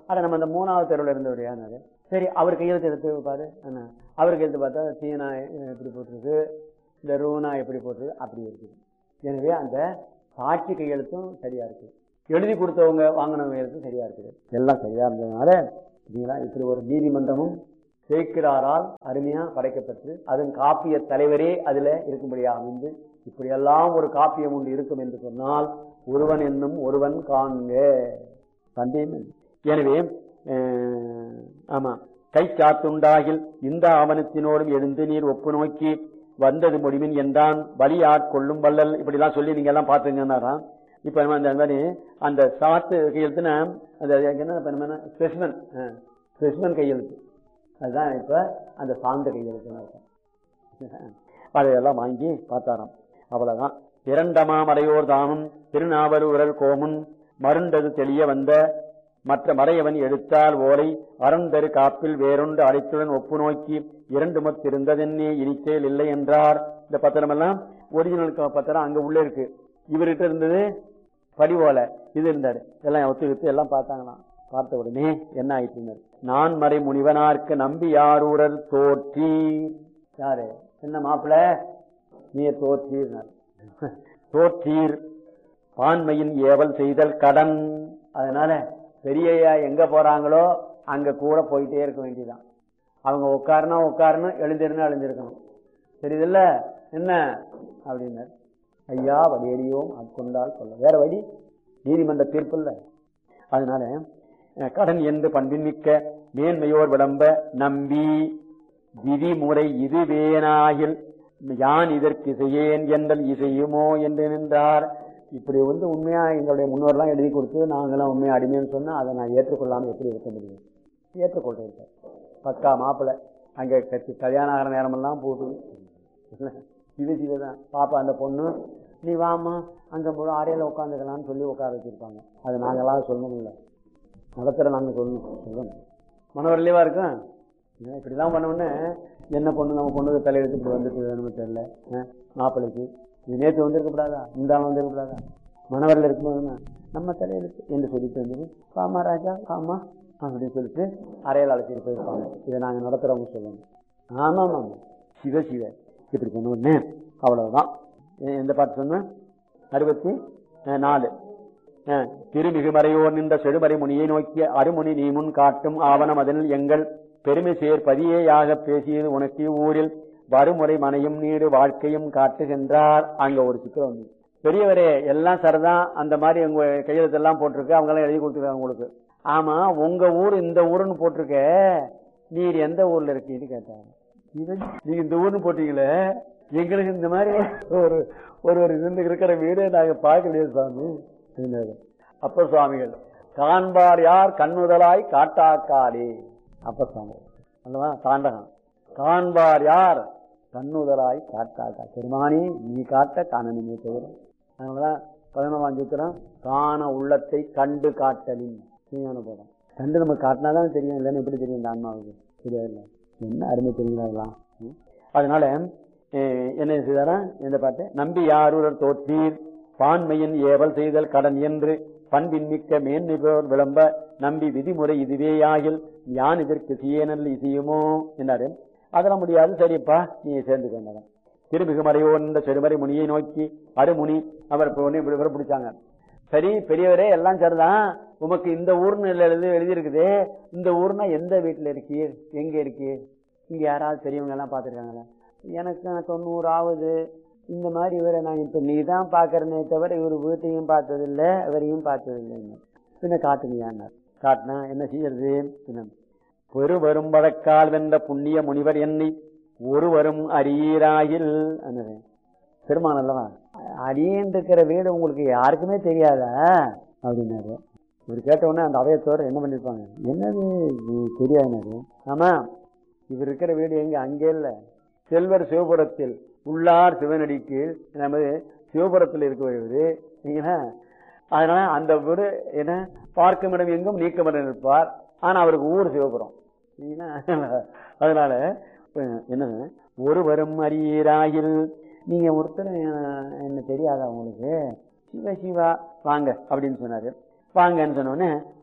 அட நம்ம அந்த மூணாவது தெருவில் இருந்தவர் யாரு? சரி, அவர் கையெழுத்து எடுத்து பாரு. என்ன அவர் கையெழுத்து பார்த்தா சீனா எப்படி போட்டிருக்கு, இந்த ரூனா எப்படி போட்டிருக்கு, அப்படி இருக்குது. எனவே அந்த சாட்சி கையெழுத்தும் சரியா இருக்கு, எழுதி கொடுத்தவங்க வாங்கினவங்க கையெழுத்தும் சரியா இருக்குது, எல்லாம் சரியா இருந்ததுனால இப்படி ஒரு நீதிமன்றமும் சேக்கிராரால் அருமையா படைக்கப்பட்டு அதன் காப்பிய தலைவரே அதுல இருக்கும்படியா அமைந்து இப்படியெல்லாம் ஒரு காப்பியம் ஒன்று இருக்கும் என்று சொன்னால் ஒருவன் என்னும் ஒருவன் காண்க சந்தேகம். எனவே ஆமா, கை சாத்துண்டாகில் இந்த ஆவணத்தினோடும் எழுந்து நீர் ஒப்பு நோக்கி வந்தது முடிவின் என்றான் வலியாட்கொள்ளும் வள்ளல். இப்படி எல்லாம் சொல்லி நீங்க எல்லாம் பாத்துங்கன்னாராம். இப்ப நம்ம அந்த மாதிரி அந்த சாத்து கையெழுத்துனா அந்த ஸ்பெசிமன் ஸ்பெசிமன் கையெழுத்து, அதுதான் இப்ப அந்த சாந்த கையெழுத்துன்னு இருக்கும். அதையெல்லாம் வாங்கி பார்த்தாராம். அவ்வளவுதான். இரண்டமாம் அடையோர் தானும் திருநாவலூரல் கோமுன் மருண்டது தெளிய வந்த மற்ற மறையவன் எடுத்தால் ஓலை அறந்தரு காப்பில் வேறொன்று அழைத்துடன் ஒப்பு நோக்கி இரண்டு மத்திருந்ததென்னே இனிச்சேல் இல்லை என்றார். இந்த பத்திரம் எல்லாம் ஒரிஜினல் பத்திரம் அங்க உள்ள இருக்கு, இவர்கிட்ட இருந்தது படிவோல இது இருந்தாரு, எல்லாம் ஒத்துக்கிட்டு எல்லாம் பார்த்தாங்களாம். பார்த்த உடனே என்ன ஆயிட்டு, நான் மறை முனிவனார்க்கு நம்பி யாரூரர் தோற்றி. யாரு? என்ன மாப்பிள்ள நீர் தோற்றீர் தோற்றீர் பான்மையின் ஏவல் செய்தல் கடன். அதனால பெரியய்யா எங்க போறாங்களோ அங்க கூட போயிட்டே இருக்க வேண்டியதான். அவங்க உட்காரணும் உட்காரணும், எழுந்திருந்தா எழுந்திருக்கணும். தெரியுதுல்ல என்ன அப்படின்னு. ஐயா வடியடியோம் அட்கொண்டால் சொல்ல, வேற வழி நீதிமன்ற தீர்ப்பு இல்ல. அதனால கடன் என்று பண்பின் மிக்க மேன்மையோர் விளம்ப நம்பி விதிமுறை இது வேணாகில் யான் இதற்கு இசையேன் என்றல் இசையுமோ என்று நின்றார். இப்படி வந்து உண்மையா எங்களுடைய முன்னோர்லாம் எழுதி கொடுத்து நாங்களாம் உண்மையா அடிமைன்னு சொன்னா அதை நான் ஏற்றுக்கொள்ளாம எப்படி இருக்க முடியும்? ஏற்றுக்கொள்றேன். பக்கா மாப்பிள்ள அங்க கட்சி கல்யாண ஆகிற நேரமெல்லாம் போட்டு சிவ சிவதான் பாப்பா அந்த பொண்ணு நீ வாமா அங்க முழு ஆடையில உட்காந்துக்கலாம்னு சொல்லி உட்கார வச்சிருப்பாங்க. அது நாங்களாம் சொல்லணும் இல்லை, நடத்துற நாங்க சொல்லணும் சொல்லணும் மனவரலைவா இருக்கும். இப்படிதான் பண்ணோன்னு என்ன பொண்ணு நம்ம பொண்ணுக்கு தலையெழுத்து இப்படி வந்துட்டு தெரியல, மாப்பிள்ளைக்கு இது நேற்று வந்திருக்கப்படாதா, இந்த ஆள் வந்திருக்கப்படாதா, மனவரில் இருக்கும்போது நம்ம தலையெழுத்து என்று சொல்லிட்டு வந்து காமா ராஜா காமா அப்படின்னு சொல்லிட்டு அறையில் அழைச்சிட்டு போயிருப்பாங்க. இதை நாங்கள் நடத்துறவங்க சொல்லணும். ஆமாம் ஆமாம் சிவ சிவ இப்படி சொன்ன உடனே அவ்வளவுதான். எந்த பாட்டு சொன்ன? அறுபத்தி நாலு. திருமிகு மறையோர் நின்ற செடுமறை முனியை நோக்கிய அருமுனி நீ முன் காட்டும் ஆவணம் அதனில் எங்கள் பெருமை சேர் பதியேயாக பேசியது உனக்கு ஊரில் வருமுறை மனையும் நீடு வாழ்க்கையும் காட்டுகின்றார். அங்க ஒரு சித்திரம் வந்து பெரியவரே எல்லாம் சரிதான், அந்த மாதிரி உங்க கையெழுத்தெல்லாம் போட்டிருக்கு, அவங்க எல்லாம் எழுதி கொடுத்துருக்காங்க உங்களுக்கு. ஆமா உங்க ஊர் இந்த ஊருன்னு போட்டிருக்க, நீர் எந்த ஊர்ல இருக்கீன்னு கேட்டாங்க. நீங்க இந்த ஊர்னு போட்டீங்களே, எங்களுக்கு இந்த மாதிரி ஒரு ஒரு இருந்து இருக்கிற வீடு நாங்க பார்க்க முடியாது சுவாமி. அப்ப சுவாமிகள் காண்பார் யார் கண்ணுதலாய் காட்டாக்காளே. அப்ப சுவாமி அல்லவா தாண்டகம் காண்பார் யார் கண்ணுதலாய் காட்டாக்கா. பெருமானி நீ காட்ட காணனுமே தவிர. அதனாலதான் பதினொன்றாம் சூத்திரம் காண உள்ளத்தை கண்டு காட்டலின் போதும். கண்டு நம்ம காட்டினாதான் தெரியும், இல்லைன்னு எப்படி தெரியும் இந்த ஆன்மாவுக்கு தெரியாது. என்ன அருமை தெரியுங்களா? அதனால என்ன செய்தாரா இந்த பாட்டு? நம்பி யாரூரர் தோற்றீர் பான்மையின் ஏவல் செய்தல் கடன் என்று பண்பின் மிக்க மேன்மை போர் விளம்ப நம்பி விதிமுறை இதுவே ஆகில் யான் இதற்கு சியேனல் இசையுமோ என்றாரு. அதெல்லாம் முடியாது, சரிப்பா நீ சேர்ந்து கொண்டாங்க. திருமிகு மறையோ என்ற செடுமறை முனியை நோக்கி அருமுனி அவர் இவரை பிடிச்சாங்க. சரி பெரியவரே எல்லாம் சரிதான், உமக்கு இந்த ஊர்னு எழுதி எழுதியிருக்குது, இந்த ஊர்னா எந்த வீட்டுல இருக்கீர், எங்க இருக்கீர், இங்க யாராவது பெரியவங்க எல்லாம் பாத்துருக்காங்களா? எனக்கு தொண்ணூறு ஆகுது, இந்த மாதிரி இவரை நான் இப்ப நீ தான் பாக்குறனே தவிர இவர் வீட்டையும் பார்த்ததில்லை இவரையும் பார்த்ததில்லைன்னு. பின்ன காட்டுங்கயான்னார். காட்டினா என்ன செய்யறது? பெரு வரும் வழக்கால் வென்ற புண்ணிய முனிவர் என்னை ஒருவரும் அரியராகில். பெருமான் அல்லவா அடியேன் இருக்கிற வீடு உங்களுக்கு யாருக்குமே தெரியாதா அப்படின்னாரு. இவர் கேட்ட உடனே அந்த அவையத்தோர் என்ன பண்ணிருப்பாங்க, என்னது தெரியாதுனாரு. ஆமா இவர் இருக்கிற வீடு எங்க, அங்கே இல்ல, செல்வர் சிவபுரத்தில் உள்ளார் சிவனடிக்கு நமது சிவபுரத்தில் இருக்கிறது. அதனால அந்த வீடு என்ன பார்க்கும் இடம் எங்கும் நீக்கமிடம் இருப்பார், ஆனா அவருக்கு ஊர் சிவபுரம். அதனால என்ன ஒருவரும் அரியராகில், நீங்க ஒருத்தர் என்ன தெரியாதா உங்களுக்கு, சிவ சிவா வாங்க அப்படின்னு சொன்னாரு. வாங்கன்னு சொன்னோடனே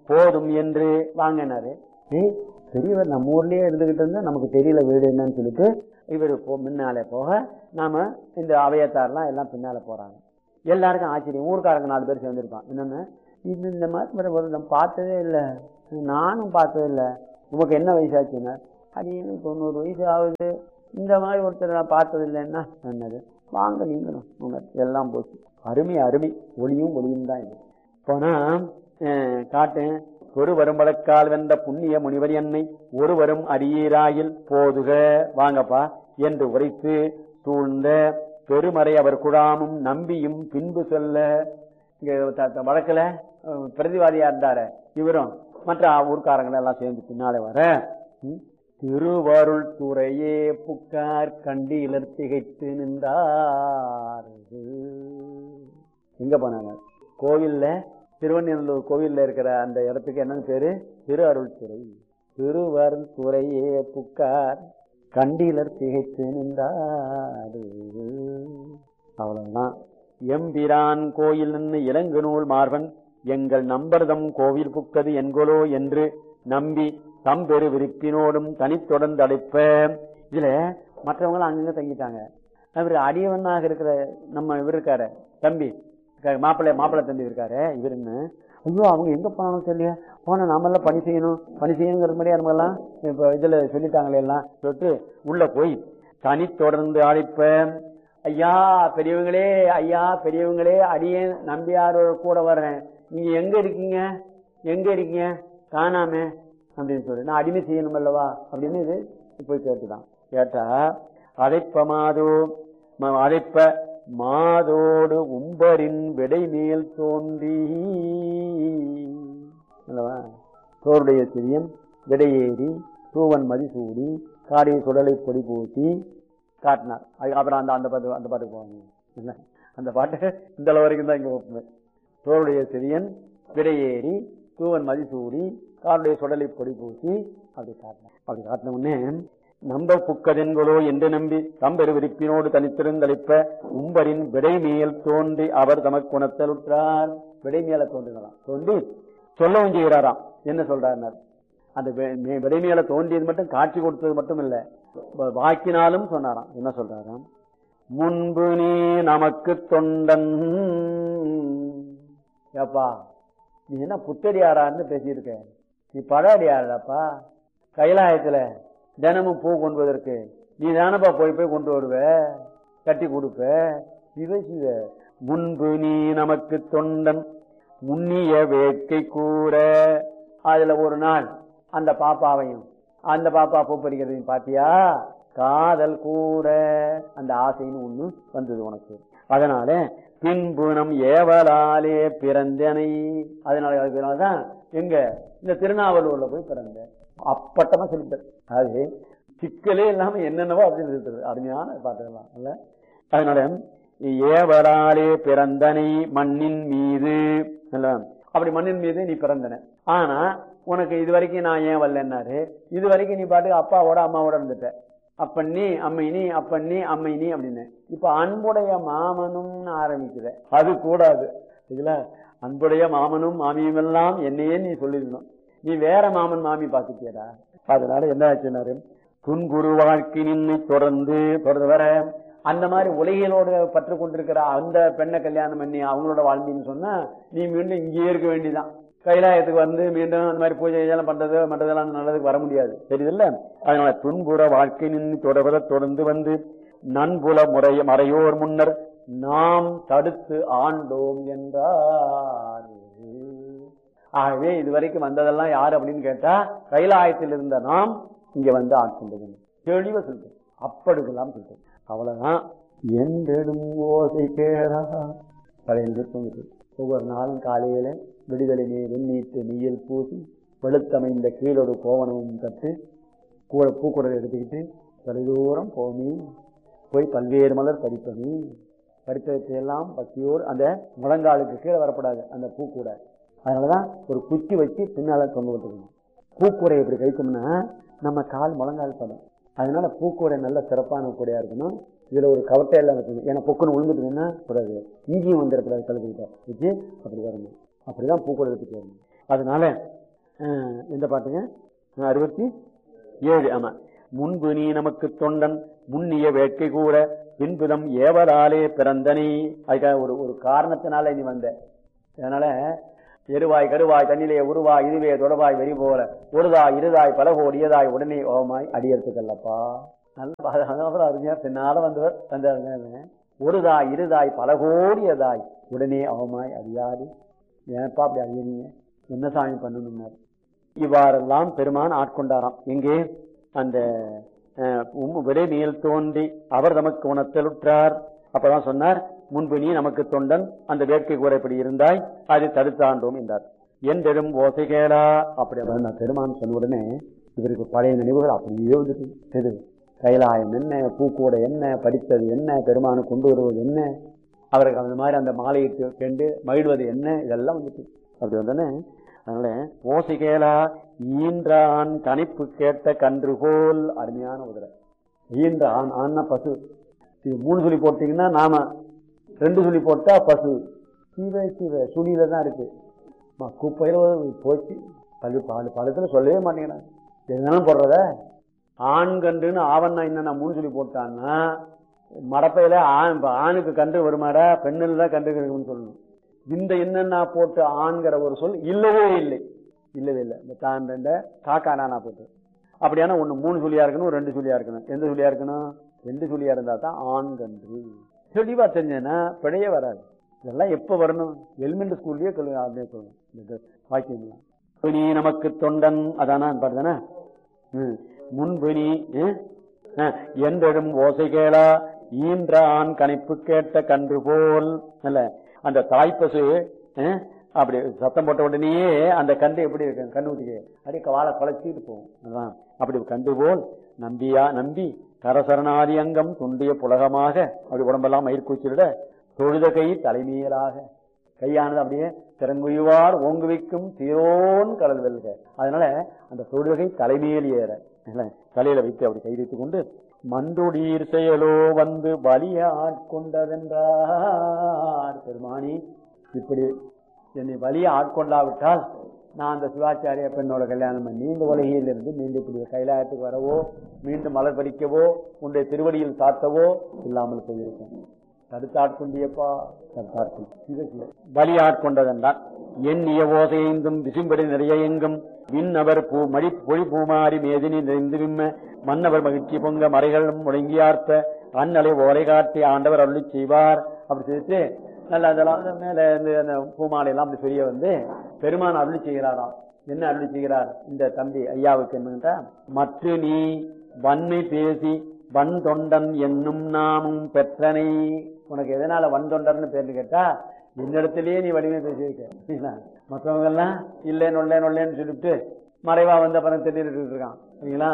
போதும் என்று வாங்கினாரு. ஏய் பெரியவர் நம்ம ஊர்லயே இருந்துகிட்டு இருந்தா நமக்கு தெரியல வீடு என்னன்னு சொல்லிட்டு இவர் முன்னாலே போக நாம இந்த அவையத்தாரெல்லாம் எல்லாம் பின்னால போறாங்க. எல்லாருக்கும் ஆச்சரியம். ஊருக்காரங்க நாலு பேர் சேர்ந்துருப்பான். என்னன்னு இது இந்த மாதிரி நம்ம பார்த்ததே இல்லை, நானும் பார்த்ததே இல்லை, உனக்கு என்ன வயசாச்சுன்னா அடியனு தொண்ணூறு வயசு ஆகுது, இந்த மாதிரி ஒருத்தர் நான் பார்த்தது இல்லைன்னா என்னது வாங்க நீங்களும் உங்க எல்லாம் போச்சு. அருமை அருமை. ஒளியும் ஒளியும் தான் இது. போனா காட்டேன். ஒரு வரும் வழக்கால் வென்ற புண்ணிய முனிவர் என்னை ஒரு வரும் அரியராயில் போதுக வாங்கப்பா என்று உரைத்து சூழ்ந்த பெருமறை அவர் குழாமும் நம்பியும் பின்பு சொல்ல. இங்க வழக்குல பிரதிவாதியா இருந்தார இவரும் மற்ற ஊர்க்காரங்களை எல்லாம் சேர்ந்து பின்னாலே வர திருவருள் துறையே புக்கார் கண்டிலர் திகைத்து நின்றார். எங்க போனாங்க? கோவில்ல, திருவண்ணூர் கோவில்ல இருக்கிற அந்த இடத்துக்கு என்னன்னு பேரு? திரு அருள் துறை. திருவருள் துறையே புக்கார் கண்டிலர் திகைத்து நின்றார். அவ்வளவுதான். எம்பிரான் கோயில் நின்று இலங்கு நூல் மார்பன் எங்கள் நம்பர்தம் கோவில் புக்கது என்கொலோ என்று நம்பி தம்பெரு விருப்பினோடும் தனித்தொடர்ந்து அடைப்ப. இதுல மற்றவங்களும் அங்கங்க தங்கிட்டாங்க. இவர் அடியவனாக இருக்கிற நம்ம இவர் இருக்காரு தம்பி, மாப்பிள்ளை மாப்பிள்ளை தம்பி இருக்காரு இவருன்னு. ஐயோ அவங்க எங்க போனாலும் தெரியல, போனா நாமெல்லாம் பணி செய்யணும் பணி செய்யணுங்கிறது மாதிரியா நம்ம எல்லாம் இப்ப இதுல சொல்லிட்டாங்களே எல்லாம் சொல்லிட்டு உள்ள போய் தனி தொடர்ந்து அழைப்ப. ஐயா பெரியவங்களே, ஐயா பெரியவங்களே, அடியேன் நம்பியாரோட கூட வர்றேன், நீங்க எங்க இருக்கீங்க எங்க இருக்கீங்க காணாமே அப்படின்னு சொல்லி நான் அடிமை செய்யணும் அல்லவா அப்படின்னு இது போய் கேட்டுதான். கேட்டா அழைப்ப மாதோ அழைப்ப மாதோடு உம்பரின் விடை மேல் தோன்றி அல்லவா தோருடைய சிறியன் விடையேறி தூவன் மதிசூடி காடிய சுடலை பொடி பூட்டி காட்டினார். அப்புறம் அந்த அந்த பாட்டு அந்த பாட்டுக்கு போவாங்க. அந்த பாட்டு இந்த அளவு வரைக்கும் தான் இங்க தோருடைய சிறியன் விடையேறி தூவன் மதிசூடி காருடைய சுடலை பொடி பூசி அப்படி காட்டினார். அப்படி காட்டின உடனே நம்ப புக்கதென்களோ என்று நம்பி தம்பெரு விருப்பினோடு தனித்திருந்தளிப்ப உம்பரின் விடை மேல் தோன்றி அவர் தமக்குணத்தலுற்றார். விடை மேல தோன்றினாராம். தோன்றி சொல்லவும் செய்கிறாராம். என்ன சொல்றார்? அந்த விடை மேல தோன்றியது மட்டும் காட்சி கொடுத்தது மட்டும் இல்ல, வாக்கினாலும் சொன்னாராம். என்ன சொல்றாராம்? முன்பு நீ நமக்கு தொண்டன். ஏப்பா நீ என்ன புத்தடியாரான்னு பேசியிருக்க, நீ பழடியாரப்பா. கைலாயத்துல தினமும் பூ கொண்டு வருவதற்கு நீ தானப்பா போய் போய் கொண்டு வருவ, கட்டி கொடுப்ப. இவ சிவ முன்பு நீ நமக்கு தொண்டன் முன்னிய வேட்கை கூற. அதுல ஒரு நாள் அந்த பாப்பாவையும் அந்த பாப்பா பூ பறிக்கிறதையும் பாத்தியா, காதல் கூற அந்த ஆசைன்னு ஒண்ணு வந்தது உனக்கு. அதனால பின்பு நம் ஏவலாலே பிறந்தனை. அதனால அதனாலதான் எங்க இந்த திருநாவலூர்ல போய் பிறந்த அப்பட்டமா சொல்லிட்டார். அது சிக்கலே இல்லாம என்னென்னவோ அப்படின்னு இருக்கிறது. அருமையான பாட்டுலாம் இல்ல. அதனால ஏவலாலே பிறந்தனை மண்ணின் மீது அப்படி மண்ணின் மீது நீ பிறந்தன. ஆனா உனக்கு இது வரைக்கும் நான் ஏன் வரலன்னாரு, இது வரைக்கும் நீ பாட்டுக்கு அப்பாவோட அம்மாவோட இருந்துட்ட. அப்பண்ணி அம்மைனி அப்பண்ணி அம்மைனி அப்படின்னு. இப்ப அன்புடைய மாமனும் ஆரம்பிக்கிற, அது கூடாது. இதுல அன்புடைய மாமனும் மாமியும் எல்லாம் என்னையே நீ சொல்லிடணும். நீ வேற மாமன் மாமி பாத்துட்டியடா. அதனால என்ன ஆச்சுன்னாரு, துன்புறு வாழ்க்கை நின்று தொடர்ந்து தொடர்ந்து வர அந்த மாதிரி உலகிலோடு பற்று கொண்டிருக்கிற அந்த பெண்ணை கல்யாணம் பண்ணி அவங்களோட வாழ்ந்தின்னு சொன்னா நீ மீண்டும் இங்கேயே இருக்க வேண்டியதான். கைலாயத்துக்கு வந்து மீண்டும் அந்த மாதிரி பூஜை இதெல்லாம் பண்றது மற்றதெல்லாம் நல்லதுக்கு வர முடியாது, தெரியுதுல்ல. அதனால துன்புற வாழ்க்கை நின்று தொடர்வத தொடர்ந்து வந்து நன்புல முறைய மறையோர் முன்னர் நாம் தடுத்து ஆண்டோம் என்றார். ஆகவே இதுவரைக்கும் வந்ததெல்லாம் யாரு அப்படின்னு கேட்டா கைலாயத்தில் இருந்த நாம் இங்க வந்து ஆட்கொண்டது. தெளிவா சொல்லிட்டு அப்படிலாம் சொல்லிட்டு அவ்வளவுதான். என்றெடும் ஓசை கேடா பழைய தூங்குது. ஒவ்வொரு நாளும் காலையில விடுதலை நீர் நீட்டு நீயல் பூசி வெளுத்தமைந்த கீழோடு கோவனமும் தட்டு கூட பூக்குடலை எடுத்துக்கிட்டு தொலைதூரம் போமி போய் பல்வேறு மலர் பறிப்பமி பறிப்பதையெல்லாம் பக்தியோடு அந்த முழங்காலுக்கு கீழே வரப்படாது அந்த பூக்கூடை. அதனாலதான் ஒரு குச்சி வச்சு பின்னால தொங்க விட்டுக்கணும். பூக்கூடை எப்படி கழிச்சோம்னா நம்ம கால் முழங்கால் படம். அதனால பூக்கூடை நல்ல சிறப்பான கூடையா இருக்கணும். இதுல ஒரு கவட்டை எல்லாம் இருக்கணும். ஏன்னா பொக்குன்னு விழுந்துட்டுன்னா கூடாது, ஈஜியும் வந்துடக்கூடாது. கழுதுகிட்ட வச்சு அப்படி வரணும். அப்படிதான் பூக்கூடை எடுத்துட்டு வரணும். அதனால எந்த பாட்டுங்க? அறுபத்தி ஏழு. ஆமா. முன்பு நீ நமக்கு தொண்டன் முன்னிய வேட்கை கூற பின்புதம் ஏவராலே பிறந்தனே. அதுக்காக ஒரு ஒரு காரணத்தினால நீ வந்த. அதனால எருவாய் கருவாய் தண்ணிலே உருவாய் இதுவே தொடவாய் வெறி போல ஒருதாய் இருதாய் பல கோடியதாய் உடனே ஓமாய் அடியெடுத்துக்கல்லப்பா. நல்ல அருமையா பின்னால வந்தவர் வந்தாருங்க. ஒருதாய் இருதாய் பல கோடியதாய் உடனே அவமாய் அறியாது. ஏன்ப்பா அப்படி அறியறீங்க? என்ன சாமி பண்ணணும்னாரு. இவ்வாறெல்லாம் பெருமான் ஆட்கொண்டாராம். எங்கே? அந்த விரை மேல் தோன்றி அவர் நமக்கு உணர்த்தலுற்றார். அப்பதான் சொன்னார், முன்பு நீ நமக்கு தொண்டன் அந்த வேட்கை கூறப்படி இருந்தாய், அதை தடுத்தாண்டோம் என்றார். என்றெடும் ஓசை கேளா. அப்படி நான் பெருமான் சொன்ன உடனே இவருக்கு பழைய நினைவுகள் அப்படியே வந்துட்டு எது கைலாயம் என்ன, பூக்கூடை என்ன, படித்தது என்ன, பெருமானு கொண்டு வருவது என்ன, அவருக்கு அந்த மாதிரி அந்த மாலையிட்டு கண்டு மகிழ்வது என்ன, இதெல்லாம் வந்துட்டு அப்படி வந்தோடனே. அதனால ஓசை கேளா ஈன்றான் கணிப்பு கேட்ட கன்று போல். அருமையான உதிரை. ஈன்ற ஆண் ஆண்னா பசு. இது மூணு சொல்லி போட்டீங்கன்னா நாம, ரெண்டு சொல்லி போட்டா பசு. சீவ சீவ சுழியில தான் இருக்கு. குப்பையில போச்சு. பள்ளி பாலு பழத்துல சொல்லவே மாட்டேங்கிறாங்க. எதுனாலும் போடுறத ஆண் கன்றுன்னு ஆவண்ணா என்னன்னா மூணு சொல்லி போட்டான்னா மடப்பையில ஆண் ஆணுக்கு கன்று வருமாடா, பெண்ணில் தான் கன்று இருக்குன்னு சொல்லணும். இந்த என்னன்னா போட்டு ஆண்கிற ஒரு சொல் இல்லவே இல்லை, இல்லவே இல்லை. இந்த தான் ரெண்ட காக்கா நானா போட்டு அப்படியான ஒண்ணு மூணு சொல்லியா இருக்கணும், ரெண்டு சொல்லியா இருக்கணும். எந்த சொல்லியா இருக்கணும்? ரெண்டு சொல்லியா இருந்தா தான் ஆண் கன்று. தெளிவா தெரிஞ்சேன்னா பிழையே வராது. இதெல்லாம் எப்ப வரணும்? எலிமெண்ட் ஸ்கூல்லயே சொல்லணும். வாக்கியம் நீ நமக்கு தொண்டன் அதானா பாருதானே. முன்பு நீ என்றெடும் ஓசை கேளா ஈன்ற ஆண் கணிப்பு கேட்ட கன்று போல். அல்ல அந்த தாய்ப்பசு அப்படி சத்தம் போட்ட உடனேயே அந்த கன்று எப்படி இருக்கு? கண்ணுட்டிக்கு அப்படியே வாழை குலைச்சிட்டு போகும். அப்படி கன்று போல் நம்பியா நம்பி கரசரணாதி அங்கம் துண்டிய புலகமாக அப்படி உடம்பெல்லாம் மயிர்கூச்சிட தொழுத கை தலைமையலாக கையானது அப்படியே திறங்குவார் ஓங்குவிக்கும் தீரோன் கடல் வெல்க. அதனால அந்த தொழுகை தலைமையில் ஏற தலையில வைத்து அப்படி கை வைத்துக் கொண்டு மன்றுடீர் செயலோ வந்து வலிய ஆட்கொண்டதென்றார். பெருமானி, இப்படி என்னை வலிய ஆட்கொண்டாவிட்டால் நான் அந்த சிவாச்சாரிய பெண்ணோட கல்யாணம் பண்ணி இந்த உலகையில் இருந்து மீண்டும் இப்படி கைலாயத்துக்கு வரவோ, மீண்டும் மலர் பறிக்கவோ, உன்னுடைய திருவடியில் சாத்தவோ இல்லாமல் போயிருக்கேன். தடுத்தாட்கொண்டியப்பா, தடுத்தாட்கொண்டு பலி ஆட்கொண்டதென்றான். எண்ணிய ஓசையைந்தும் விசும்படி நிறைய எங்கும் விண்ணவர் பூ மழி பொழி பூமாரி மேதினி நிறைந்து விம்ம மன்னவர் மகிழ்ச்சி பொங்க மறைகளும் முழங்கியார்த்த அந்நலை ஓலை காட்டி ஆண்டவர் அருளி செய்வார். அப்படி சொல்லிட்டு நல்லா அதெல்லாம் மேல அந்த பூமாலை எல்லாம் அப்படி பெரிய வந்து பெருமான் அருளி செய்கிறாராம். என்ன அருளி செய்கிறார் இந்த தம்பி ஐயாவுக்கு? என்னன்னா, மற்ற நீ வன்மை பேசி வன் தொண்டன் என்னும் நாமும் பெற்றனை. உனக்கு எதனால வன் தொண்டர்னு பேர்னு கேட்டா, என்னிடத்திலேயே நீ வலிமை பேசியிருக்க. மற்றவங்க எல்லாம் இல்லை நொல்ல நொல்லேன்னு சொல்லிட்டு மறைவா வந்து அப்புறம் தெரிஞ்சுட்டு இருக்கான். சரிங்களா?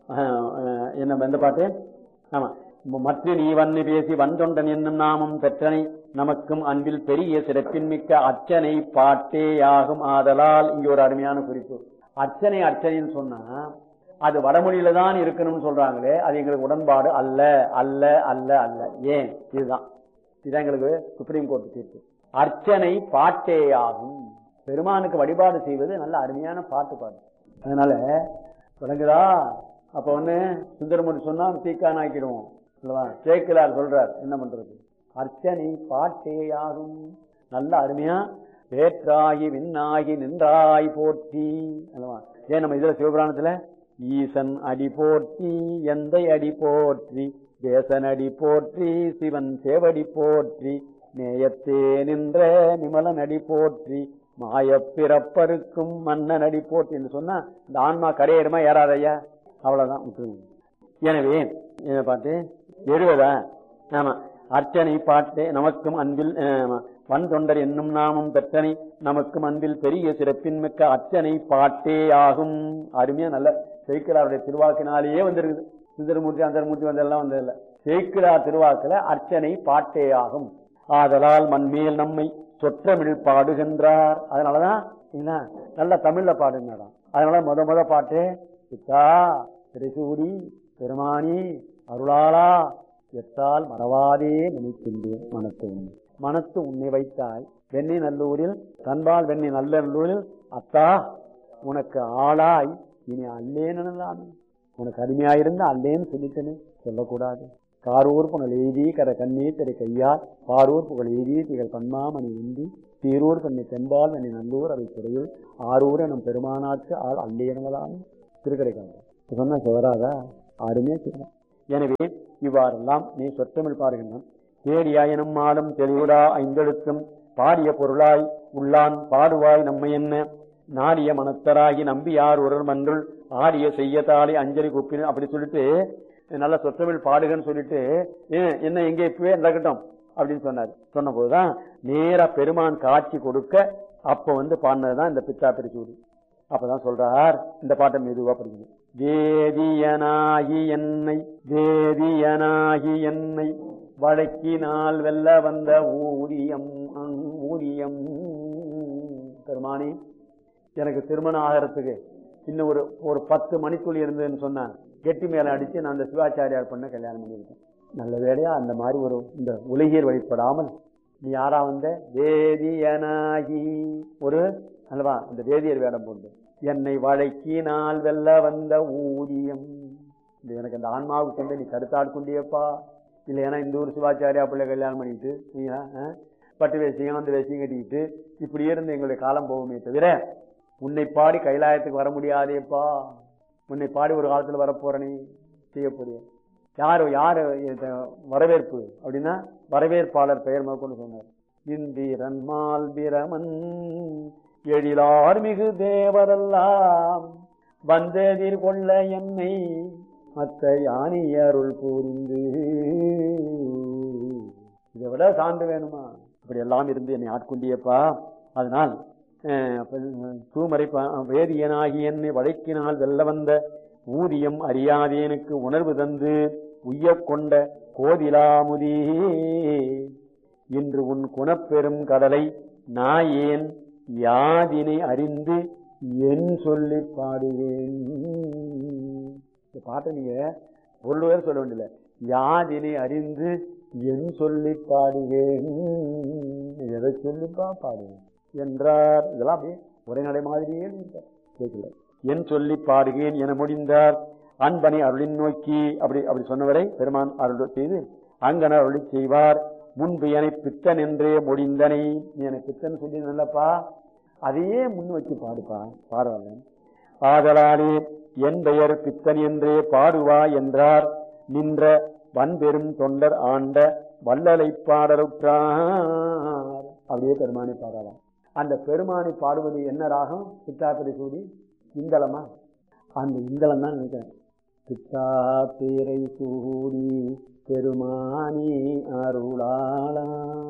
என்ன எந்த பாட்டு? ஆமா. மற்ற நீ வன்னு பேசி வந்தொண்டன் என்னும் நாமும் பெற்றனை நமக்கும் அன்பில் பெரிய சிறப்பின் மிக்க அர்ச்சனை பாட்டே ஆகும். ஆதலால் இங்க ஒரு அருமையான குறிப்பு. அர்ச்சனை அர்ச்சனைன்னு சொன்னா அது வடமொழியில தான் இருக்கணும்னு சொல்றாங்களே, அது எங்களுக்கு உடன்பாடு அல்ல அல்ல அல்ல அல்ல. ஏன்? இதுதான் இதுதான் எங்களுக்கு சுப்ரீம் கோர்ட் தீர்ப்பு. அர்ச்சனை பாட்டே ஆகும். பெருமானுக்கு வழிபாடு செய்வது நல்ல அருமையான பாட்டு பாடு. அதனால விளங்குதா? அப்ப ஒண்ணு சுந்தரமூர்த்தி சொன்னா தீக்கான் ஆக்கிடுவோம். சேக்கிலார் சொல்றார் என்ன பண்றது? அர்ச்சனை பாட்டே ஆகும். நல்ல அருமையா வேற்றாகி விண்ணாகி நின்றாய் போற்றி. ஏன் நம்ம இதுல சிவபுராணத்துல ஈசன் அடி போற்றி, எந்தை அடி போற்றி, தேசன் அடி போற்றி, சிவன் சேவடி போற்றி, நேயத்தே நின்ற நிமலன் அடி போற்றி, மாய பிறப்பருக்கும் மன்னன் அடி போற்றி என்று சொன்னா இந்த ஆன்மா கரையிடுமா ஏறாதையா? அவ்வளவுதான் விட்டுருங்க. எனவே பாட்டு எழுவதா? ஆமா. அர்ச்சனை பாட்டே நமக்கும் அன்பில் வன் தொண்டர் என்னும் நாமும் பெற்றனை நமக்கும் அன்பில் பெரிய சிறப்பின் மிக்க அர்ச்சனை பாட்டே ஆகும். அருமையா நல்ல சேக்கிழாருடைய திருவாக்கினாலேயே வந்திருக்குது. சுந்தரமூர்த்தி அந்தரமூர்த்தி வந்தெல்லாம் வந்ததில்லை. சேக்கிழார் திருவாக்குல அர்ச்சனை பாட்டே ஆகும். ஆதலால் மண்மேல் நம்மை சொற்றமிழ் பாடுகின்றார். அதனாலதான் நல்ல தமிழ்ல பாடுங்கடா. அதனால முத முத பாட்டு சித்தா திரைசூடி பெருமானி அருளாளா எத்தால் மறவாதே நினைக்கின்றேன் மனத்தை மனத்து உன்னை வைத்தாய் வெண்ணி நல்லூரில் தன்பால் வெண்ணி நல்லூரில் அத்தா உனக்கு ஆளாய் இனி அல்லேன்னு உனக்கு அருமையாயிருந்தா அல்லேன்னு சொல்லிட்டேன்னு சொல்லக்கூடாது. காரூர் புகழ் எய்தி கர கண்ணீர் திரை கையார் பாரூர் புகழ் எய்தி திகழ் பன்மாமணி உந்தி சீரூர் தன்னை தென்பால் தன்னை நல்லூர் அவை துறையில் ஆரூர் எனும் பெருமானாற்று ஆள் அல்லேனங்களான திருக்கடைக்காக சொன்ன சிவராதா ஆருமே செய்யலாம். எனவே இவ்வாறெல்லாம் நீ சொற்றமிழ் பாருகின்றான். தேடியாயனும் மாலும் தெளிவுடா ஐந்தெழுத்தும் பாடிய பொருளாய் உள்ளான் பாடுவாய் நம்மை என்ன நாடிய மனத்தராகி நம்பி யார் ஒரு மன்றுள் ஆடிய செய்யத்தாலே அஞ்சலி குப்பின அப்படி சொல்லிட்டு நல்ல சொற்றமிழ் பாடுகன்னு சொல்லிட்டு என்ன எங்க இப்பவே நடக்கட்டும் அப்படின்னு சொன்னார். சொன்ன போதுதான் நேரா பெருமான் காட்சி கொடுக்க அப்ப வந்து பாடினதுதான் இந்த பித்தா பிரிச்சூடி. அப்பதான் சொல்றார் இந்த பாட்டை மெதுவா படிக்கணும். வேதியனாகி என்னை வேதியனாகி என்னை வழக்கினால் வெல்ல வந்த ஊதியம் ஊதியம் பெருமானி எனக்கு திருமணம் ஆகிறதுக்கு இன்னும் ஒரு ஒரு பத்து மணித்துளி இருந்ததுன்னு சொன்னான் கெட்டி மேல அடிச்சு நான் அந்த சிவாச்சாரியார் பண்ண கல்யாணம் பண்ணியிருக்கேன். நல்ல வேளையா அந்த மாதிரி ஒரு இந்த உலகியர் வழிபடாமல் நீ யாரா வந்த வேதியனாகி ஒரு அல்லவா இந்த வேதியர் வேடம் போட்டு என்னை வழக்கினால் வெல்ல வந்த ஊதியம் எனக்கு அந்த ஆன்மாவுக்கு வந்து நீ கருத்தாட்கொண்டியப்பா இல்லை. ஏன்னா இந்த ஊர் சிவாச்சாரியா பிள்ளை கல்யாணம் பண்ணிட்டு பட்டு வேசியம் அந்த வேசியம் கட்டிக்கிட்டு இப்படியே இருந்து எங்களுடைய காலம் போகுமே தவிர உன்னை பாடி கைலாயத்துக்கு வர முடியாதேப்பா. உன்னை பாடி ஒரு காலத்துல வரப்போறனே செய்ய போறிய யாரு யாரு வரவேற்பு அப்படின்னா வரவேற்பாளர் பெயர் கொண்டு சொன்னார். இந்திரன் மால் பிரமன் எழிலார் மிகு தேவரெல்லாம் வந்தெதிர் கொள்ள என்னை மற்ற யானை அருள் கூர்ந்து இதை விட சான்று வேணுமா? இப்படி எல்லாம் இருந்து என்னை ஆட்கொண்டியப்பா. அதனால் தூமரை வேதியனாகி என்னை வழக்கினால் வெல்ல வந்த ஊதியம் அறியாதேனுக்கு உணர்வு தந்து உய்ய கொண்ட கோதிலாமுதே இன்று உன் குணப்பெரும் கடலை நாயேன் யாதினை அறிந்து என் சொல்லி பாடுவேன். இந்த பாட்டை நீங்க ஒரு பேர் சொல்ல வேண்டியல யாதினை அறிந்து என் சொல்லி பாடுவேன் எதை சொல்லிப்பா பாடுவேன் என்றார். இதெல்லாம் அப்படியே ஒரே நடை மாதிரியே கேட்கல. என் சொல்லி பாடுகேன் என முடிந்தார். அன்பனை அருளின் நோக்கி அப்படி அப்படி சொன்னவரை பெருமான் அருள் செய்து அங்கன அருளி செய்வார். முன்பு என பித்தன் என்றே முடிந்தனை நீ என பித்தன் சொல்லி நல்லப்பா அதையே முன் வச்சு பாடுப்பா பாடுவாங்க. ஆதலாலே என் பெயர் பித்தன் என்றே பாடுவா என்றார். நின்ற வன்பெரும் தொண்டர் ஆண்ட வல்லலை பாடலுற்றார். அப்படியே பெருமானை பாடலாம். அந்த பெருமானை பாடுவது என்ன ராகம்? பித்தாப்பிரை சூடி இந்தளமா? அந்த இந்தளம் தான் நினைக்கிறேன். பித்தாப்பிரை சூடி பெருமானி அருளாளா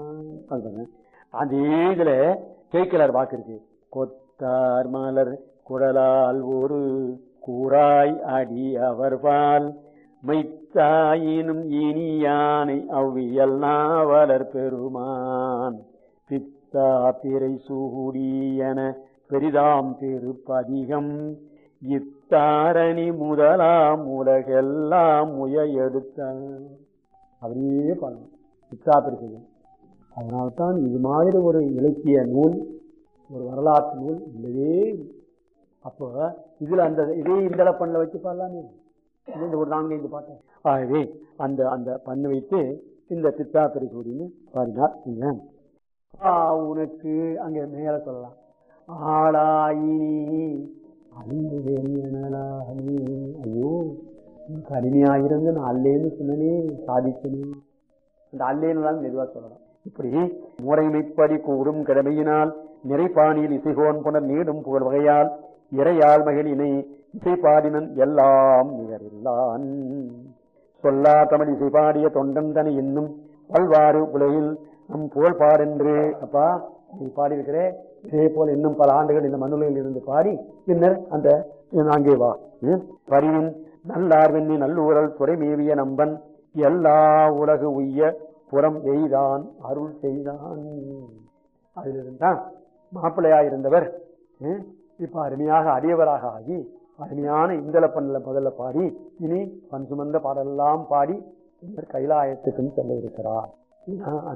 அதே இதுல கேட்கிறார் வாக்கு இருக்கு. கொத்தார் மலர் குடலால் ஒரு கூறாய் அடி அவர்பால் மைத்தாயினும் இனியானை அவ்வியல் நாவலர் பெருமான் பித்தா பிறை சூடியன பெரிதாம் திருப்பதிகம் இத்தாரணி முதலாம் உலகெல்லாம் முய எடுத்த அப்படியே பண்ணணும் பித்தா பிரிச்சு. அதனால்தான் இது மாதிரி ஒரு இலக்கிய நூல் ஒரு வரலாற்று நூல் இல்லவே. அப்போ இதுல அந்த இதே இந்தள பண்ணல வச்சு பாடலாமே இந்த ஒரு நான்கு ஐந்து பாட்டேன். ஆகவே அந்த அந்த பண்ணு வைத்து இந்த பித்தா பிரிசூடின்னு பாடினார். உனக்கு அங்க மேல சொல்லலாம் ஆளாயினி அழிந்து வேணலானே. ஐயோ கடுமையாயிருந்து நான் அல்லேன்னு சொன்னனே சாதிச்சனே. அந்த அல்லேன்னு மெதுவா சொல்லலாம். இப்படி முறைமைப்படி கூறும் கடமையினால் நிறைப்பாணியில் இசைகோன் புனர் நீடும் புகழ் வகையால் இறையாள் மகளினை இசை பாடினன் எல்லாம் நிகரில்லான். சொல்லா தமிழ் இசை பாடிய தொண்டன் தனி இன்னும் பல்வாறு உலகில் நம் புகழ் பாடென்று அப்பா நீ பாடியிருக்கிறே இதே போல இன்னும் பல ஆண்டுகள் இந்த மண்ணுலகில் இருந்து பாடி பின்னர் அந்த அங்கே வா. பரிவின் நல்லார்வெண்ணி நல்லூரல் துறை மேவிய நம்பன் எல்லா உலகு உய்ய புறம் எய்தான் அருள் செய்தான். அதிலிருந்தான் மாப்பிள்ளையாயிருந்தவர் இப்ப அருமையாக அடியவராக ஆகி அருமையான இந்தள பண்ணல முதல்ல பாடி இனி பண் சுமந்த பாடலாம் பாடி கைலாயத்துக்கும் செல்ல இருக்கிறார்.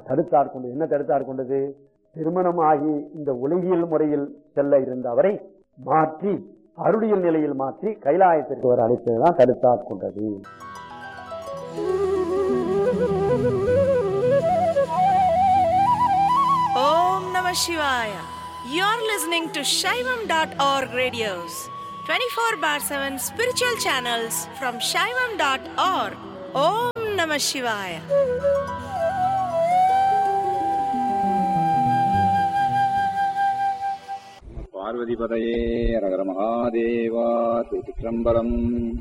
தடுத்தாட்கொண்டது என்ன தடுத்தாட்கொண்டது? திருமணம் ஆகி இந்த உலகியல் முறையில் செல்ல இருந்த அவரை மாற்றி அருளியல் நிலையில் மாற்றி கைலாயத்திற்கு ஒரு அழைத்ததுதான் தடுத்தாட்கொண்டது. Om Namah Shivaya. You're listening to Shaivam dot org radios, twenty-four bar seven spiritual channels from Shaivam dot org. Om Namah Shivaya. Parvati பதையே ரகர மகாதேவா. திருச்சிற்றம்பலம்.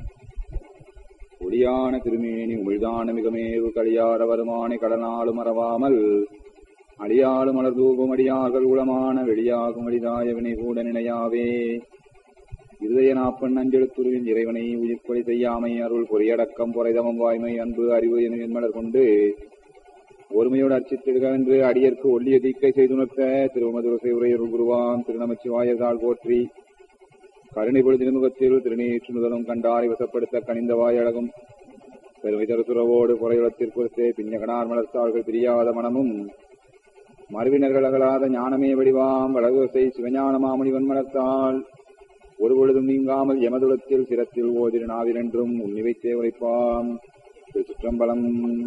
ஒளியான திருமேனி உமிழ்தான மிகமேவு களியார வருமானி கடனாலும் மறவாமல் அடியாளும் மலர்தூபம் அடியார்கள் உளமான வெளியாகும் அடிதாய வினை கூட நினையாவே. இருதய நாப்பன் அஞ்செழுத்துருவின் இறைவனை உயிர்ப்பொழி செய்யாமை அருள் பொறியடக்கம் பொறைதமம் வாய்மை அன்பு அறிவு என மலர் கொண்டு ஒருமையோடு அர்ச்சித்திடுக என்று அடியற்கு ஒல்லிய தீக்கை செய்துணர்த்த திருமதுரசை உரையருள் குருவான் திருநமச்சிவாயதாள் போற்றி. கருணை பொழுது திருமுகத்தில் திருநீற்று முதலும் கண்டாரை வசப்படுத்த கனிந்த வாயழகும் பெருமை தருத்துறவோடு குறையுளத்திற்குறித்தே பின்னகனார் மலர்த்தாள்கள் பிரியாத மனமும் மறுவினர்கள் அகலாத ஞானமே வடிவாம் வளகுவசை சிவஞான மாமுனிவன் மலர்த்தாள் ஒரு பொழுதும் நீங்காமல் எமதுளத்தில் சிரத்தில் ஓதிரு நாவிலென்றும் உன்னிவைத்தே உரைப்பாம். திருச்சிற்றம்பலம்.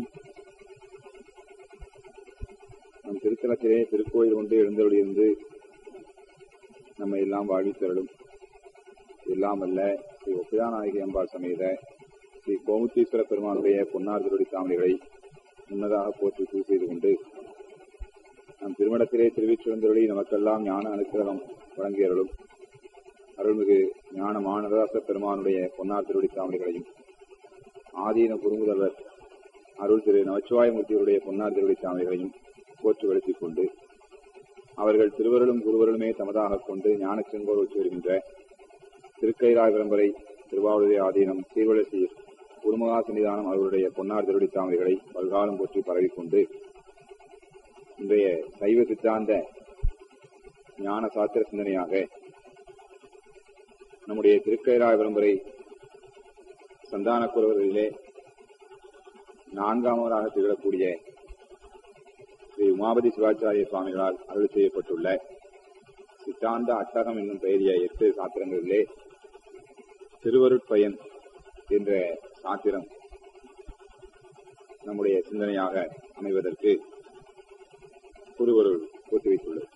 நம் திருத்தலத்திலே திருக்கோயில் ஒன்று எழுந்தருளியிருந்து நம்மை எல்லாம் வாழ்வித்தருளும் எல்லாம் அல்ல ஸ்ரீ ஒப்பிதாநாயகி அம்பாள் சமேத ஸ்ரீ கோமுத்தீஸ்வர பெருமானுடைய பொன்னார் திருவடி தாமரைகளை முன்னதாக போற்றி பூ செய்து கொண்டு நம் திருமணத்திலே திருவிச்சிருந்தருளி நமக்கெல்லாம் ஞான அனுக்கிரகம் வழங்கியருளும் அருள்மிகு ஞான மானதாச பெருமானுடைய பொன்னார் திருவடி தாமரைகளையும் ஆதீன குறுமுதல்வர் அருள் திரு நமச்சிவாயமூர்த்தியுடைய பொன்னார் திருவடி தாமரைகளையும் போற்று வலுத்திக் கொண்டு அவர்கள் திருவருளும் குருவருளுமே தமதாக கொண்டு ஞான செங்கோல் உச்சி வருகின்ற திருக்கைலாய பரம்பரை திருவாவூரை ஆதீனம் சீர்வளசீர் குருமகா சன்னிதானம் அவர்களுடைய பொன்னார் திருவடி தாமரைகளை பல்காலம் போற்றி பரவிக்கொண்டு இன்றைய சைவ சித்தாந்த ஞான சாத்திர சிந்தனையாக நம்முடைய திருக்கைலாய பரம்பரை சந்தான குரவர்களிலே நான்காமவராக திகழக்கூடிய ஸ்ரீ உமாபதி சிவாச்சாரிய சுவாமிகளால் அருள் செய்யப்பட்டுள்ள சித்தாந்த அட்டகம் என்னும் பெயரிய எட்டு சாத்திரங்களிலே திருவருட்பயன் என்ற சாத்திரம் நம்முடைய சிந்தனையாக அமைவதற்கு குருவருள் ஒத்துழைத்துள்ளது.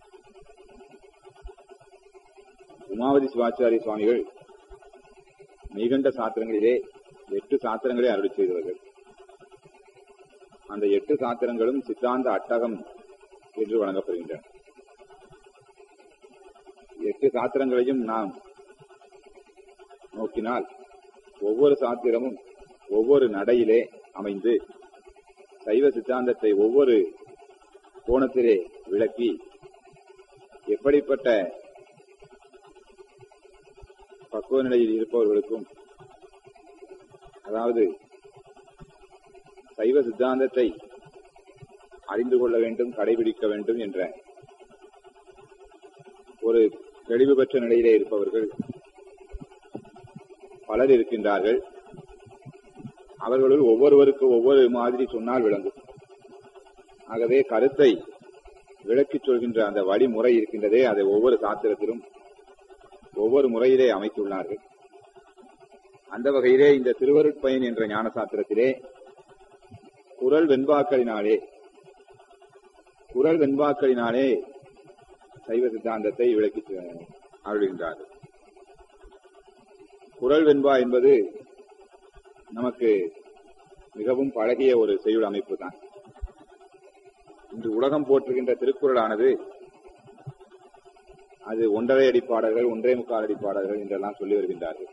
உமாவதி சிவாச்சாரிய சுவாமிகள் மெய்கண்ட சாத்திரங்களிலே எட்டு சாத்திரங்களை அருள் செய்தவர்கள். அந்த எட்டு சாத்திரங்களும் சித்தாந்த அட்டகம் என்று வழங்கப்படுகின்றன. எட்டு சாத்திரங்களையும் நாம் நோக்கினால் ஒவ்வொரு சாத்திரமும் ஒவ்வொரு நடையிலே அமைந்து சைவ சித்தாந்தத்தை ஒவ்வொரு கோணத்திலே விளக்கி எப்படிப்பட்ட பக்குவ நிலையில் இருப்பவர்களுக்கும், அதாவது சைவ சித்தாந்தத்தை அறிந்து கொள்ள வேண்டும், கடைபிடிக்க வேண்டும் என்ற ஒரு தெளிவு பெற்ற நிலையிலே இருப்பவர்கள் பலர் இருக்கின்றார்கள். அவர்களுள் ஒவ்வொருவருக்கு ஒவ்வொரு மாதிரி சொன்னால் விளங்கும். ஆகவே கருத்தை விளக்கிச் சொல்கின்ற அந்த வழிமுறை இருக்கின்றதே, அதை ஒவ்வொரு சாத்திரத்திலும் ஒவ்வொரு முறையிலே அமைத்துள்ளார்கள். அந்த வகையிலே இந்த திருவருட்பயன் என்ற ஞான சாத்திரத்திலே குரல் வெண்பாக்களினாலே குரல் வெண்பாக்களினாலே சைவ சித்தாந்தத்தை விளக்கி அருள்கின்றார்கள். குரல் வெண்பா என்பது நமக்கு மிகவும் பழகிய ஒரு செய்யுள் அமைப்பு தான். இன்று உலகம் போற்றுகின்ற திருக்குறளானது அது ஒன்றரை அடிப்பாடல்கள், ஒன்றே முக்கால் அடிப்பாடல்கள் என்றெல்லாம் சொல்லி வருகின்றார்கள்.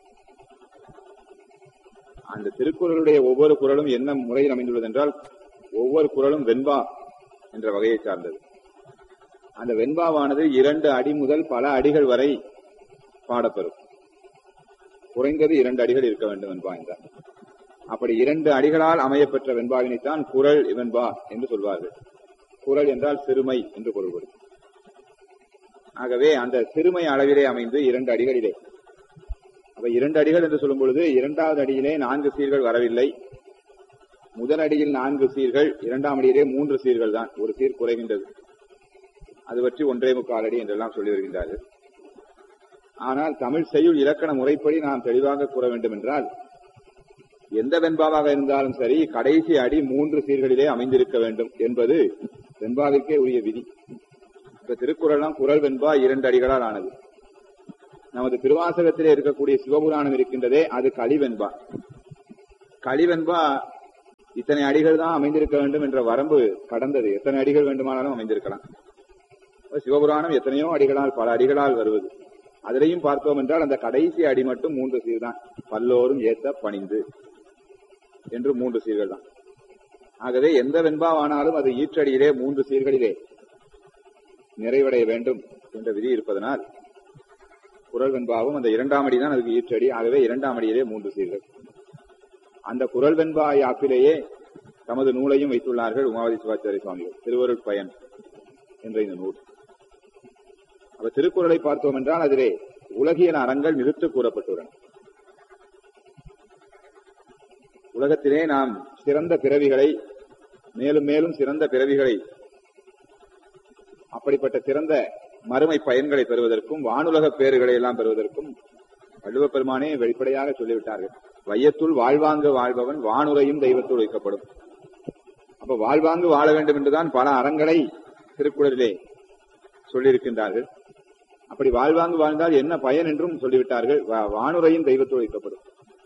அந்த திருக்குறளுடைய ஒவ்வொரு குறளும் என்ன முறையில் அமைந்துள்ளது என்றால், ஒவ்வொரு குறளும் வெண்பா என்ற வகையை சார்ந்தது. அந்த வெண்பாவானது இரண்டு அடி முதல் பல அடிகள் வரை பாடப்பெறும். குறைந்தது இரண்டு அடிகள் இருக்க வேண்டும் வெண்பா என்றார். அப்படி இரண்டு அடிகளால் அமையப்பெற்ற வெண்பாவினைத்தான் குறள் வெண்பா என்று சொல்வார்கள். குறள் என்றால் சிறுமை என்று பொருள்படும். ஆகவே அந்த சிறுமை அளவிலே அமைந்து இரண்டு அடிகளிலே, அப்ப இரண்டு அடிகள் என்று சொல்லும் பொழுது இரண்டாவது அடியிலே நான்கு சீர்கள் வரவில்லை. முதல் அடியில் நான்கு சீர்கள், இரண்டாம் அடியிலே மூன்று சீர்கள் தான், ஒரு சீர் குறைகின்றது. அது பற்றி ஒன்றே முக்கால் அடி என்றெல்லாம் சொல்லி வருகின்றார்கள். ஆனால் தமிழ் செய்யுள் இலக்கண முறைப்படி நாம் தெளிவாக கூற வேண்டும் என்றால், எந்த வெண்பாவாக இருந்தாலும் சரி கடைசி அடி மூன்று சீர்களிலே அமைந்திருக்க வேண்டும் என்பது வெண்பாவிற்கே உரிய விதி. இப்ப திருக்குறளாம் குறள் வெண்பா இரண்டு அடிகளால் ஆனது. நமது திருவாசகத்திலே இருக்கக்கூடிய சிவபுராணம் இருக்கின்றதே அது களிவெண்பா. களிவெண்பா இத்தனை அடிகள் தான் அமைந்திருக்க வேண்டும் என்ற வரம்பு கடந்தது. எத்தனை அடிகள் வேண்டுமானாலும் அமைந்திருக்கலாம். சிவபுராணம் எத்தனையோ அடிகளால் பல அடிகளால் வருவது. அதிலையும் பார்த்தோம் என்றால் அந்த கடைசி அடி மட்டும் மூன்று சீர் தான். பல்லோரும் ஏத்த பணிந்து என்று மூன்று சீர்கள் தான். ஆகவே எந்த வெண்பாவானாலும் அது ஈற்றடியிலே மூன்று சீர்களிலே நிறைவடைய வேண்டும் என்ற விதி இருப்பதனால் குறள் வெண்பாவும் அந்த இரண்டாம் அடி தான் அதுக்கு ஈற்றடி. ஆகவே இரண்டாம் அடியிலே மூன்று சீர்கள். அந்த குறள் வெண்பா யாப்பிலேயே தமது நூலையும் வைத்துள்ளார்கள் உமாவதி சிவாச்சாரிய சுவாமிகள். திருவருட் பயன் என்ற இந்த நூல். அப்ப திருக்குறளை பார்த்தோம் என்றால் அதிலே உலகியல் அறங்கள் நிறுத்து கூறப்பட்டுள்ளன. உலகத்திலே நாம் சிறந்த பிறவிகளை, மேலும் மேலும் சிறந்த பிறவிகளை, அப்படிப்பட்ட சிறந்த மறுமை பயன்களை பெறுவதற்கும் வானுலக பேறுகளை எல்லாம் பெறுவதற்கும் வள்ளுவப் பெருமானே வெளிப்படையாக சொல்லிவிட்டார்கள். வையத்துள் வாழ்வாங்கு வாழ்பவன் வானுரையும் தெய்வத்துள் வைக்கப்படும். அப்ப வாழ்வாங்கு வாழ வேண்டும் என்றுதான் பல அறங்களை திருக்குறளிலே சொல்லியிருக்கின்றார்கள். அப்படி வாழ்வாங்கு வாழ்ந்தால் என்ன பயன் என்றும் சொல்லிவிட்டார்கள். வானுரையும் தெய்வத்துள் வைக்கப்படும்.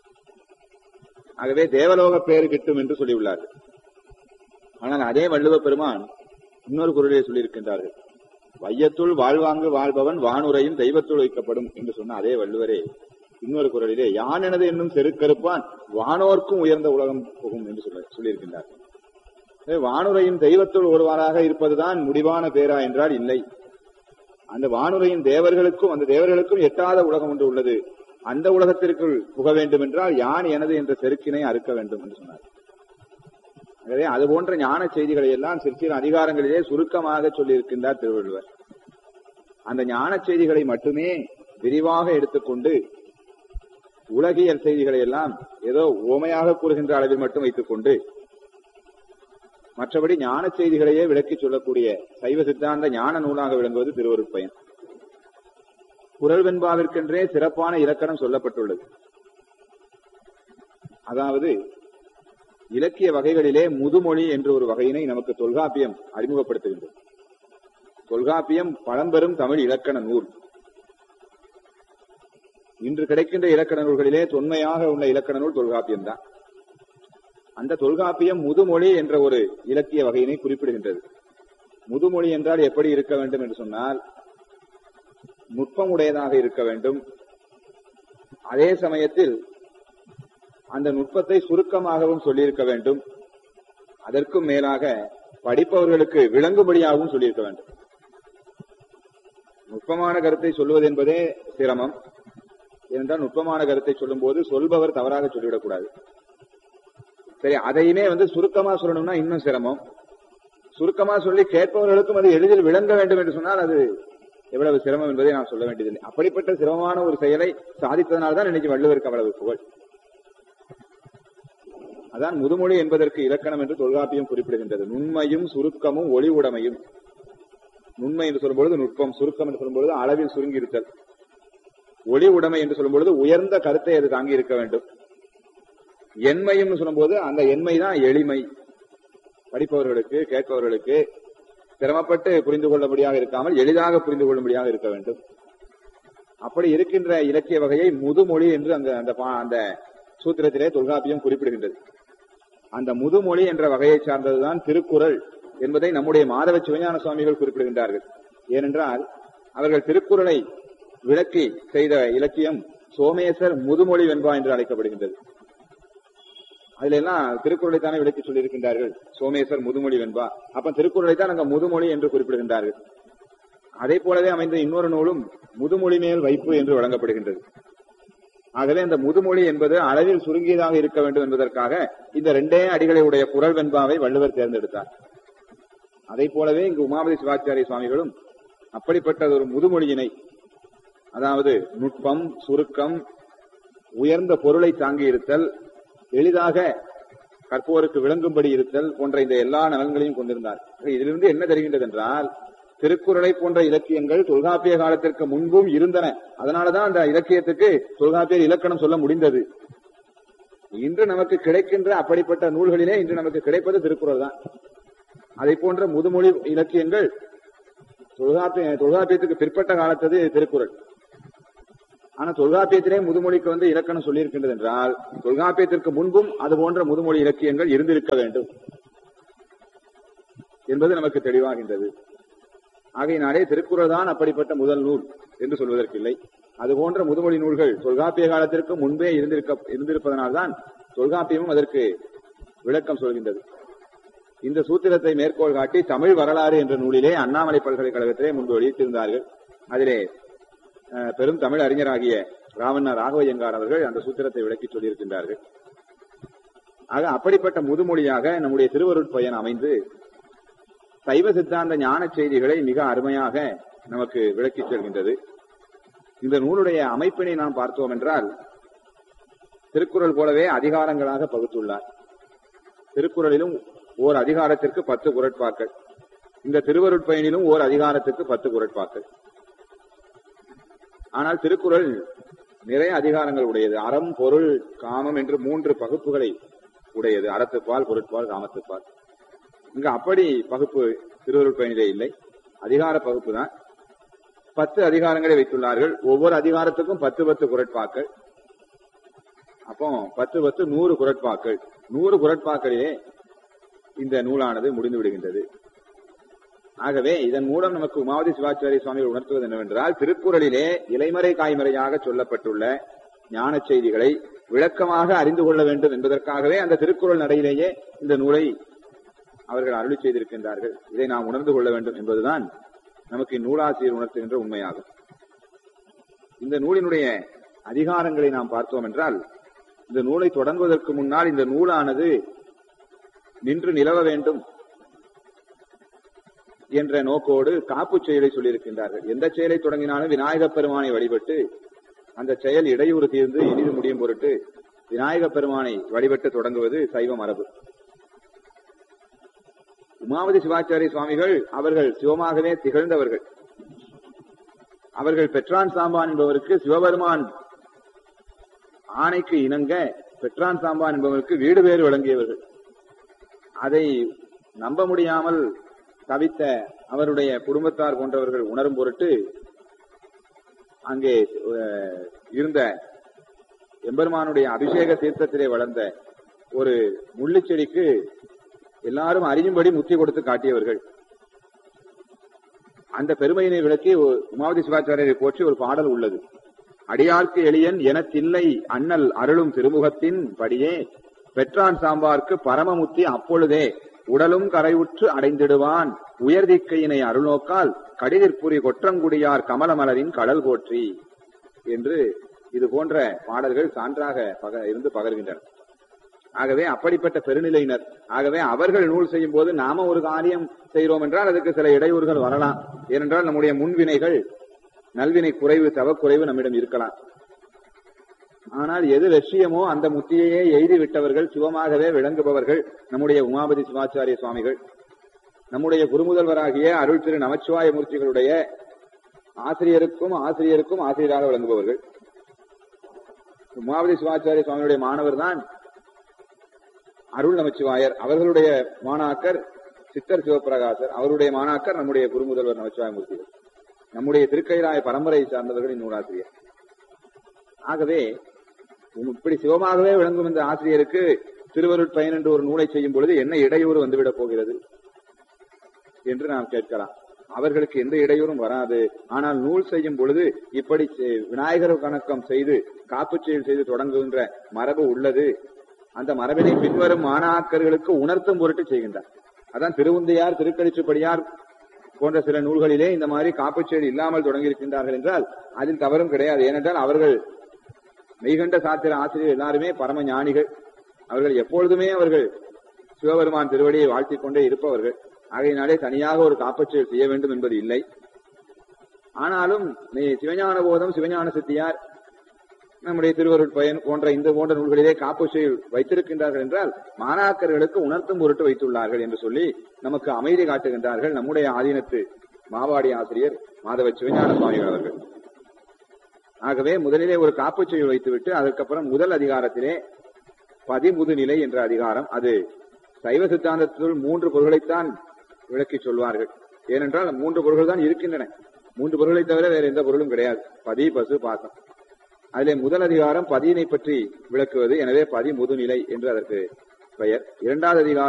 ஆகவே தேவலோக பேறு கிட்டும் என்று சொல்லியுள்ளார்கள். ஆனால் அதே வள்ளுவப் பெருமான் இன்னொரு குறளிலே சொல்லியிருக்கின்றார்கள். வையத்துள் வாழ்வாங்கு வாழ்பவன் வானுரையும் தெய்வத்துள் வைக்கப்படும் என்று சொன்ன அதே வள்ளுவரே இன்னொரு குறளிலே யான் எனது என்னும் செருக்கறுப்பான் வானோர்க்கும் உயர்ந்த உலகம் புகும் என்று சொல்ல சொல்லியிருக்கின்றார்கள். வானுரையும் தெய்வத்துள் ஒருவராக இருப்பதுதான் முடிவான பேரா என்றால் இல்லை. அந்த வானுரையும் தேவர்களுக்கும் அந்த தேவர்களுக்கும் எட்டாத உலகம் ஒன்று உள்ளது. அந்த உலகத்திற்குள் புக வேண்டும் என்றால் யான் எனது என்ற செருக்கினை அறுக்க வேண்டும் என்று சொன்னார். ஆகவே அது போன்ற ஞான செய்திகளை எல்லாம் சிற்சில அதிகாரங்களிலே சுருக்கமாக சொல்லியிருக்கின்றார் திருவள்ளுவர். அந்த ஞான செய்திகளை மட்டுமே விரிவாக எடுத்துக்கொண்டு உலகியல் செய்திகளை எல்லாம் ஏதோ ஓமையாக கூறுகின்ற அளவில் மட்டும் வைத்துக் கொண்டு மற்றபடி ஞான செய்திகளையே விளக்கி சொல்லக்கூடிய சைவ சித்தாந்த ஞான நூலாக விளங்குவது திருவருட் பயன். குறள் வெண்பாவிற்கென்றே சிறப்பான இலக்கணம் சொல்லப்பட்டுள்ளது. அதாவது இலக்கிய வகைகளிலே முதுமொழி என்ற ஒரு வகையினை நமக்கு தொல்காப்பியம் அறிமுகப்படுத்துகின்றது. தொல்காப்பியம் பழம்பெரும் தமிழ் இலக்கண நூல். இன்று கிடைக்கின்ற இலக்கண நூல்களிலே தொன்மையாக உள்ள இலக்கண நூல் தொல்காப்பியம் தான். அந்த தொல்காப்பியம் முதுமொழி என்ற ஒரு இலக்கிய வகையினை குறிப்பிடுகின்றது. முதுமொழி என்றால் எப்படி இருக்க வேண்டும் என்று சொன்னால் நுட்பமுடையதாக இருக்க வேண்டும். அதே சமயத்தில் அந்த நுட்பத்தை சுருக்கமாகவும் சொல்லியிருக்க வேண்டும். அதற்கும் மேலாக படிப்பவர்களுக்கு விளங்கும்படியாகவும் சொல்லியிருக்க வேண்டும். நுட்பமான கருத்தை சொல்லுவது என்பதே சிரமம். ஏனென்றால் நுட்பமான கருத்தை சொல்லும் போது சொல்பவர் தவறாக சொல்லிவிடக்கூடாது. சரி, அதையுமே வந்து சுருக்கமா சொல்லணும்னா இன்னும் சிரமம். சுருக்கமா சொல்லி கேட்பவர்களுக்கும் அது எளிதில் விளங்க வேண்டும் என்று சொன்னால் அது எவ்வளவு சிரமம் என்பதை நான் சொல்ல வேண்டியதில்லை. அப்படிப்பட்ட சிரமமான ஒரு செயலை சாதித்ததனால்தான் இன்னைக்கு வள்ளுவருக்கு அவ்வளவு புகழ். அதான் முதுமொழி என்பதற்கு இலக்கணம் என்று தொல்காப்பியம் குறிப்பிடுகின்றது. நுண்மையும் சுருக்கமும் ஒளி உடைமையும். நுண்மை என்று சொல்லும்பொழுது நுட்பம், சுருக்கம் என்று சொல்லும்பொழுது அளவில் சுருங்கி இருத்தல், ஒளி உடைமை என்று சொல்லும்பொழுது உயர்ந்த கருத்தை அது தாங்கி இருக்க வேண்டும். எண்மையும் சொல்லும்போது அந்த எண்மைதான் எளிமை. படிப்பவர்களுக்கு கேட்பவர்களுக்கு சிரமப்பட்டு புரிந்து கொள்ளும்படியாக இருக்காமல் எளிதாக புரிந்து கொள்ளும்படியாக இருக்க வேண்டும். அப்படி இருக்கின்ற இலக்கிய வகையை முதுமொழி என்று அங்க அந்த அந்த சூத்திரத்திலே தொல்காப்பியம் குறிப்பிடுகின்றது. அந்த முதுமொழி என்ற வகையை சார்ந்ததுதான் திருக்குறள் என்பதை நம்முடைய மாதவ சிவஞான சுவாமிகள் குறிப்பிடுகின்றார்கள். ஏனென்றால் அவர்கள் திருக்குறளை விளக்கி செய்த இலக்கியம் சோமேசர் முதுமொழி வெண்பா என்று அழைக்கப்படுகின்றது. அதுல எல்லாம் திருக்குறளைத்தானே விளக்கி சொல்லியிருக்கின்றார்கள். சோமேசர் முதுமொழி வெண்பா. அப்ப திருக்குறளைத்தான் அங்க முதுமொழி என்று குறிப்பிடுகின்றார்கள். அதே போலவே அமைந்த இன்னொரு நூலும் முதுமொழி மேல் வைப்பு என்று வழங்கப்படுகின்றது. ஆகவே அந்த முதுமொழி என்பது அளவில் சுருங்கியதாக இருக்க வேண்டும் என்பதற்காக இந்த இரண்டே அடிகளை உடைய குறள் வெண்பாவை வள்ளுவர் தேர்ந்தெடுத்தார். அதை போலவே இங்கு உமாபதி சிவாச்சாரிய சுவாமிகளும் அப்படிப்பட்ட ஒரு முதுமொழியினை, அதாவது நுட்பம், சுருக்கம், உயர்ந்த பொருளை தாங்கி இருத்தல், எளிதாக கற்போருக்கு விளங்கும்படி இருத்தல் போன்ற இந்த எல்லா நலன்களையும் கொண்டிருந்தார். இதிலிருந்து என்ன தெரிகின்றது என்றால் திருக்குறளை போன்ற இலக்கியங்கள் தொல்காப்பிய காலத்திற்கு முன்பும் இருந்தன. அதனாலதான் அந்த இலக்கியத்துக்கு தொல்காப்பியர் இலக்கணம் சொல்ல முடிந்தது. இன்று நமக்கு கிடைக்கின்ற அப்படிப்பட்ட நூல்களிலே இன்று நமக்கு கிடைப்பது திருக்குறள் தான். அதை போன்ற முதுமொழி இலக்கியங்கள் தொல்காப்பிய தொல்காப்பியத்துக்கு பிற்பட்ட காலத்தது திருக்குறள். ஆனா தொல்காப்பியத்திலே முதுமொழிக்கு வந்து இலக்கணம் சொல்லியிருக்கின்றது என்றால் தொல்காப்பியத்திற்கு முன்பும் அது போன்ற முதுமொழி இலக்கியங்கள் இருந்திருக்க வேண்டும் என்பது நமக்கு தெளிவாகின்றது. ஆகையினாலே திருக்குறள் தான் அப்படிப்பட்ட முதல் நூல் என்று சொல்வதற்கில்லை. அது போன்ற முதுமொழி நூல்கள் தொல்காப்பிய காலத்திற்கு முன்பே இருந்திருக்க இருந்திருப்பதனால்தான் தொல்காப்பியமும் அதற்கு விளக்கம் சொல்கின்றது. இந்த சூத்திரத்தை மேற்கோள் காட்டி தமிழ் வரலாறு என்ற நூலிலே அண்ணாமலை பல்கலைக்கழகத்திலே முன்பு வெளியிட்டிருந்தார்கள். அதிலே பெரும் தமிழ் அறிஞராகிய ராவண்ண ராகவையங்கார் அவர்கள் அந்த சூத்திரத்தை விளக்கி சொல்லியிருக்கின்றார்கள். ஆக அப்படிப்பட்ட முதுமொழியாக நம்முடைய திருவருட்பயன் அமைந்து சைவ சித்தாந்த ஞான செய்திகளை மிக அருமையாக நமக்கு விளக்கிச் செல்கின்றது. இந்த நூலுடைய அமைப்பினை நாம் பார்த்தோம் என்றால் திருக்குறள் போலவே அதிகாரங்களாக பகுத்துள்ளார். திருக்குறளிலும் ஓர் அதிகாரத்திற்கு பத்து குறட்பாக்கள், இந்த திருவருட்பயனிலும் ஓர் அதிகாரத்திற்கு பத்து குறட்பாக்கள். ஆனால் திருக்குறள் நிறைய அதிகாரங்கள் உடையது. அறம், பொருள், காமம் என்று மூன்று பகுப்புகளை உடையது. அறத்துப்பால், பொருட்பால், காமத்துப்பால். இங்கு அப்படி பகுப்பு திருவருட்பயனிலே இல்லை, அதிகார பகுப்பு தான். பத்து அதிகாரங்களை வைத்துள்ளார்கள். ஒவ்வொரு அதிகாரத்துக்கும் பத்து பத்து குறட்பாக்கள். அப்போ பத்து பத்து நூறு குறட்பாக்கள். நூறு குறட்பாக்களிலே இந்த நூலானது முடிந்து விடுகின்றது. ஆகவே இதன் மூலம் நமக்கு உமாவதி சிவாச்சாரிய சுவாமிகள் உணர்த்துவது என்னவென்றால் திருக்குறளிலே இலைமறை காய்மறையாக சொல்லப்பட்டுள்ள ஞான செய்திகளை விளக்கமாக அறிந்து கொள்ள வேண்டும் என்பதற்காகவே அந்த திருக்குறள் நடையிலேயே இந்த நூலை அவர்கள் அருளி செய்திருக்கின்றார்கள். இதை நாம் உணர்ந்து கொள்ள வேண்டும் என்பதுதான் நமக்கு இந்நூலாசிரியர் உணர்த்துகின்ற உண்மையாகும். இந்த நூலினுடைய அதிகாரங்களை நாம் பார்த்தோம் என்றால் இந்த நூலை தொடங்குவதற்கு முன்னால் இந்த நூலானது நின்று நிலவ வேண்டும் என்ற நோக்கோடு காப்பு செயலை சொல்லியிருக்கின்றார்கள். எந்த செயலை தொடங்கினாலும் விநாயகப் பெருமானை வழிபட்டு அந்த செயல் இடையூறு தீர்ந்து இனிது முடியும் பொருட்டு விநாயகப் பெருமானை வழிபட்டு தொடங்குவது சைவ மரபு. உமாவதி சிவாச்சாரிய சுவாமிகள் அவர்கள் சிவமாகவே திகழ்ந்தவர்கள். அவர்கள் பெற்றான் சாம்பான் என்பவருக்கு சிவபெருமான் ஆணைக்கு இணங்க பெற்றான் சாம்பான் என்பவருக்கு வீடு பேறு வழங்கியவர்கள். அதை நம்ப முடியாமல் தவித்த அவருடைய குடும்பத்தார் போன்றவர்கள் உணரும் பொருட்டு அங்கே இருந்த எம்பெருமானுடைய அபிஷேக தீர்த்தத்திலே வளர்ந்த ஒரு முள்ளு செடிக்கு எல்லாரும் அறியும்படி முத்தி கொடுத்து காட்டியவர்கள். அந்த பெருமையினை விளக்கி உமாவதி சிவாச்சாரியரை போற்றி ஒரு பாடல் உள்ளது. அடியார்க்கு எளியன் என தில்லை அண்ணல் அருளும் திருமுகத்தின் படியே பெற்றான் சாம்பார்க்கு பரமமுத்தி அப்பொழுதே உடலும் கரைவுற்று அடைந்திடுவான் உயர்திக்கையினை அருள்நோக்கால் கடிதிற்புரி கொற்றங்குடியார் கமலமலரின் கடல் போற்றி என்று இது போன்ற பாடல்கள் சான்றாக பக இருந்து பகர்கின்றன. ஆகவே அப்படிப்பட்ட பெருநிலையினர். ஆகவே அவர்கள் நூல் செய்யும் போது நாம ஒரு காரியம் செய்கிறோம் என்றால் அதுக்கு சில இடையூறுகள் வரலாம். ஏனென்றால் நம்முடைய முன்வினைகள் நல்வினை குறைவு தவக்குறைவு நம்மிடம் இருக்கலாம். ஆனால் எது லட்சியமோ அந்த முத்தியையே எய்தி விட்டவர்கள் சிவமாகவே விளங்குபவர்கள் நம்முடைய உமாபதி சிவாச்சாரிய சுவாமிகள். நம்முடைய குருமுதல்வராகிய அருள் திரு நமச்சிவாய மூர்த்திகளுடைய ஆசிரியருக்கும் ஆசிரியருக்கும் ஆசிரியராக விளங்குபவர்கள். உமாபதி சிவாச்சாரிய சுவாமியுடைய மாணவர் தான் அருள் நமச்சிவாயர். அவர்களுடைய மாணாக்கர் சித்தர் சிவபிரகாசர். அவருடைய மாணாக்கர் நம்முடைய குருமுதல்வர் நமச்சிவாய மூர்த்திகள். நம்முடைய திருக்கைலாய பரம்பரை சார்ந்தவர்கள் இந்நூலாசிரியர். ஆகவே இப்படி சிவமாகவே விளங்கும் இந்த ஆசிரியருக்கு திருவருட்பயன் என்று ஒரு நூலை செய்யும் பொழுது என்ன இடையூறு வந்துவிடப் போகிறது என்று நாம் கேட்கலாம். அவர்களுக்கு எந்த இடையூறும் வராது. ஆனால் நூல் செய்யும் பொழுது இப்படி விநாயகர் கணக்கம் செய்து காப்பு செயல் செய்து தொடங்குகின்ற மரபு உள்ளது. அந்த மரபினை பின்வரும் மாணாக்கர்களுக்கு உணர்த்தும் பொருட்டு செய்கின்றார். அதான் திருவுந்தையார் திருக்கடிச்சுப்படியார் போன்ற சில நூல்களிலே இந்த மாதிரி காப்பு செயல் இல்லாமல் தொடங்கியிருக்கின்றார்கள் என்றால் அதில் தவறும் கிடையாது. ஏனென்றால் அவர்கள் மெய்கண்ட சாத்திர ஆசிரியர் எல்லாருமே பரம ஞானிகள். அவர்கள் எப்பொழுதுமே அவர்கள் சிவபெருமான் திருவடியை வாழ்த்திக் கொண்டே இருப்பவர்கள். ஆகையினாலே தனியாக ஒரு காப்பச்செயல் செய்ய வேண்டும் என்பது இல்லை. ஆனாலும் சிவஞான போதம் சிவஞான சித்தியார் நம்முடைய திருவருட்பயன் போன்ற இந்த போன்ற நூல்களிலே காப்பச்செயல் வைத்திருக்கின்றார்கள் என்றால் மாணாக்கர்களுக்கு உணர்த்தும் பொருட்டு வைத்துள்ளார்கள் என்று சொல்லி நமக்கு அமைதி காட்டுகின்றார்கள் நம்முடைய ஆதீனத்து மாவாடி ஆசிரியர் மாதவ சிவஞான சுவாமிகள் அவர்கள். ஆகவே முதலிலே ஒரு காப்புச் செய்யுள் வைத்துவிட்டு அதற்கப்புறம் முதல் அதிகாரத்திலே பதிமுது நிலை என்ற அதிகாரம், அது சைவ சித்தாந்தத்துள் மூன்று பொருள்களைத்தான் விளக்கி சொல்வார்கள். ஏனென்றால் மூன்று பொருள்கள் தான் இருக்கின்றன. மூன்று பொருள்களை தவிர வேற எந்த பொருளும் கிடையாது. பதி, பசு, பாசம். அதிலே முதல் அதிகாரம் பதியினை பற்றி விளக்குவது. எனவே பதிமுது நிலை என்று அதற்கு பெயர். இரண்டாவது அதிகாரம்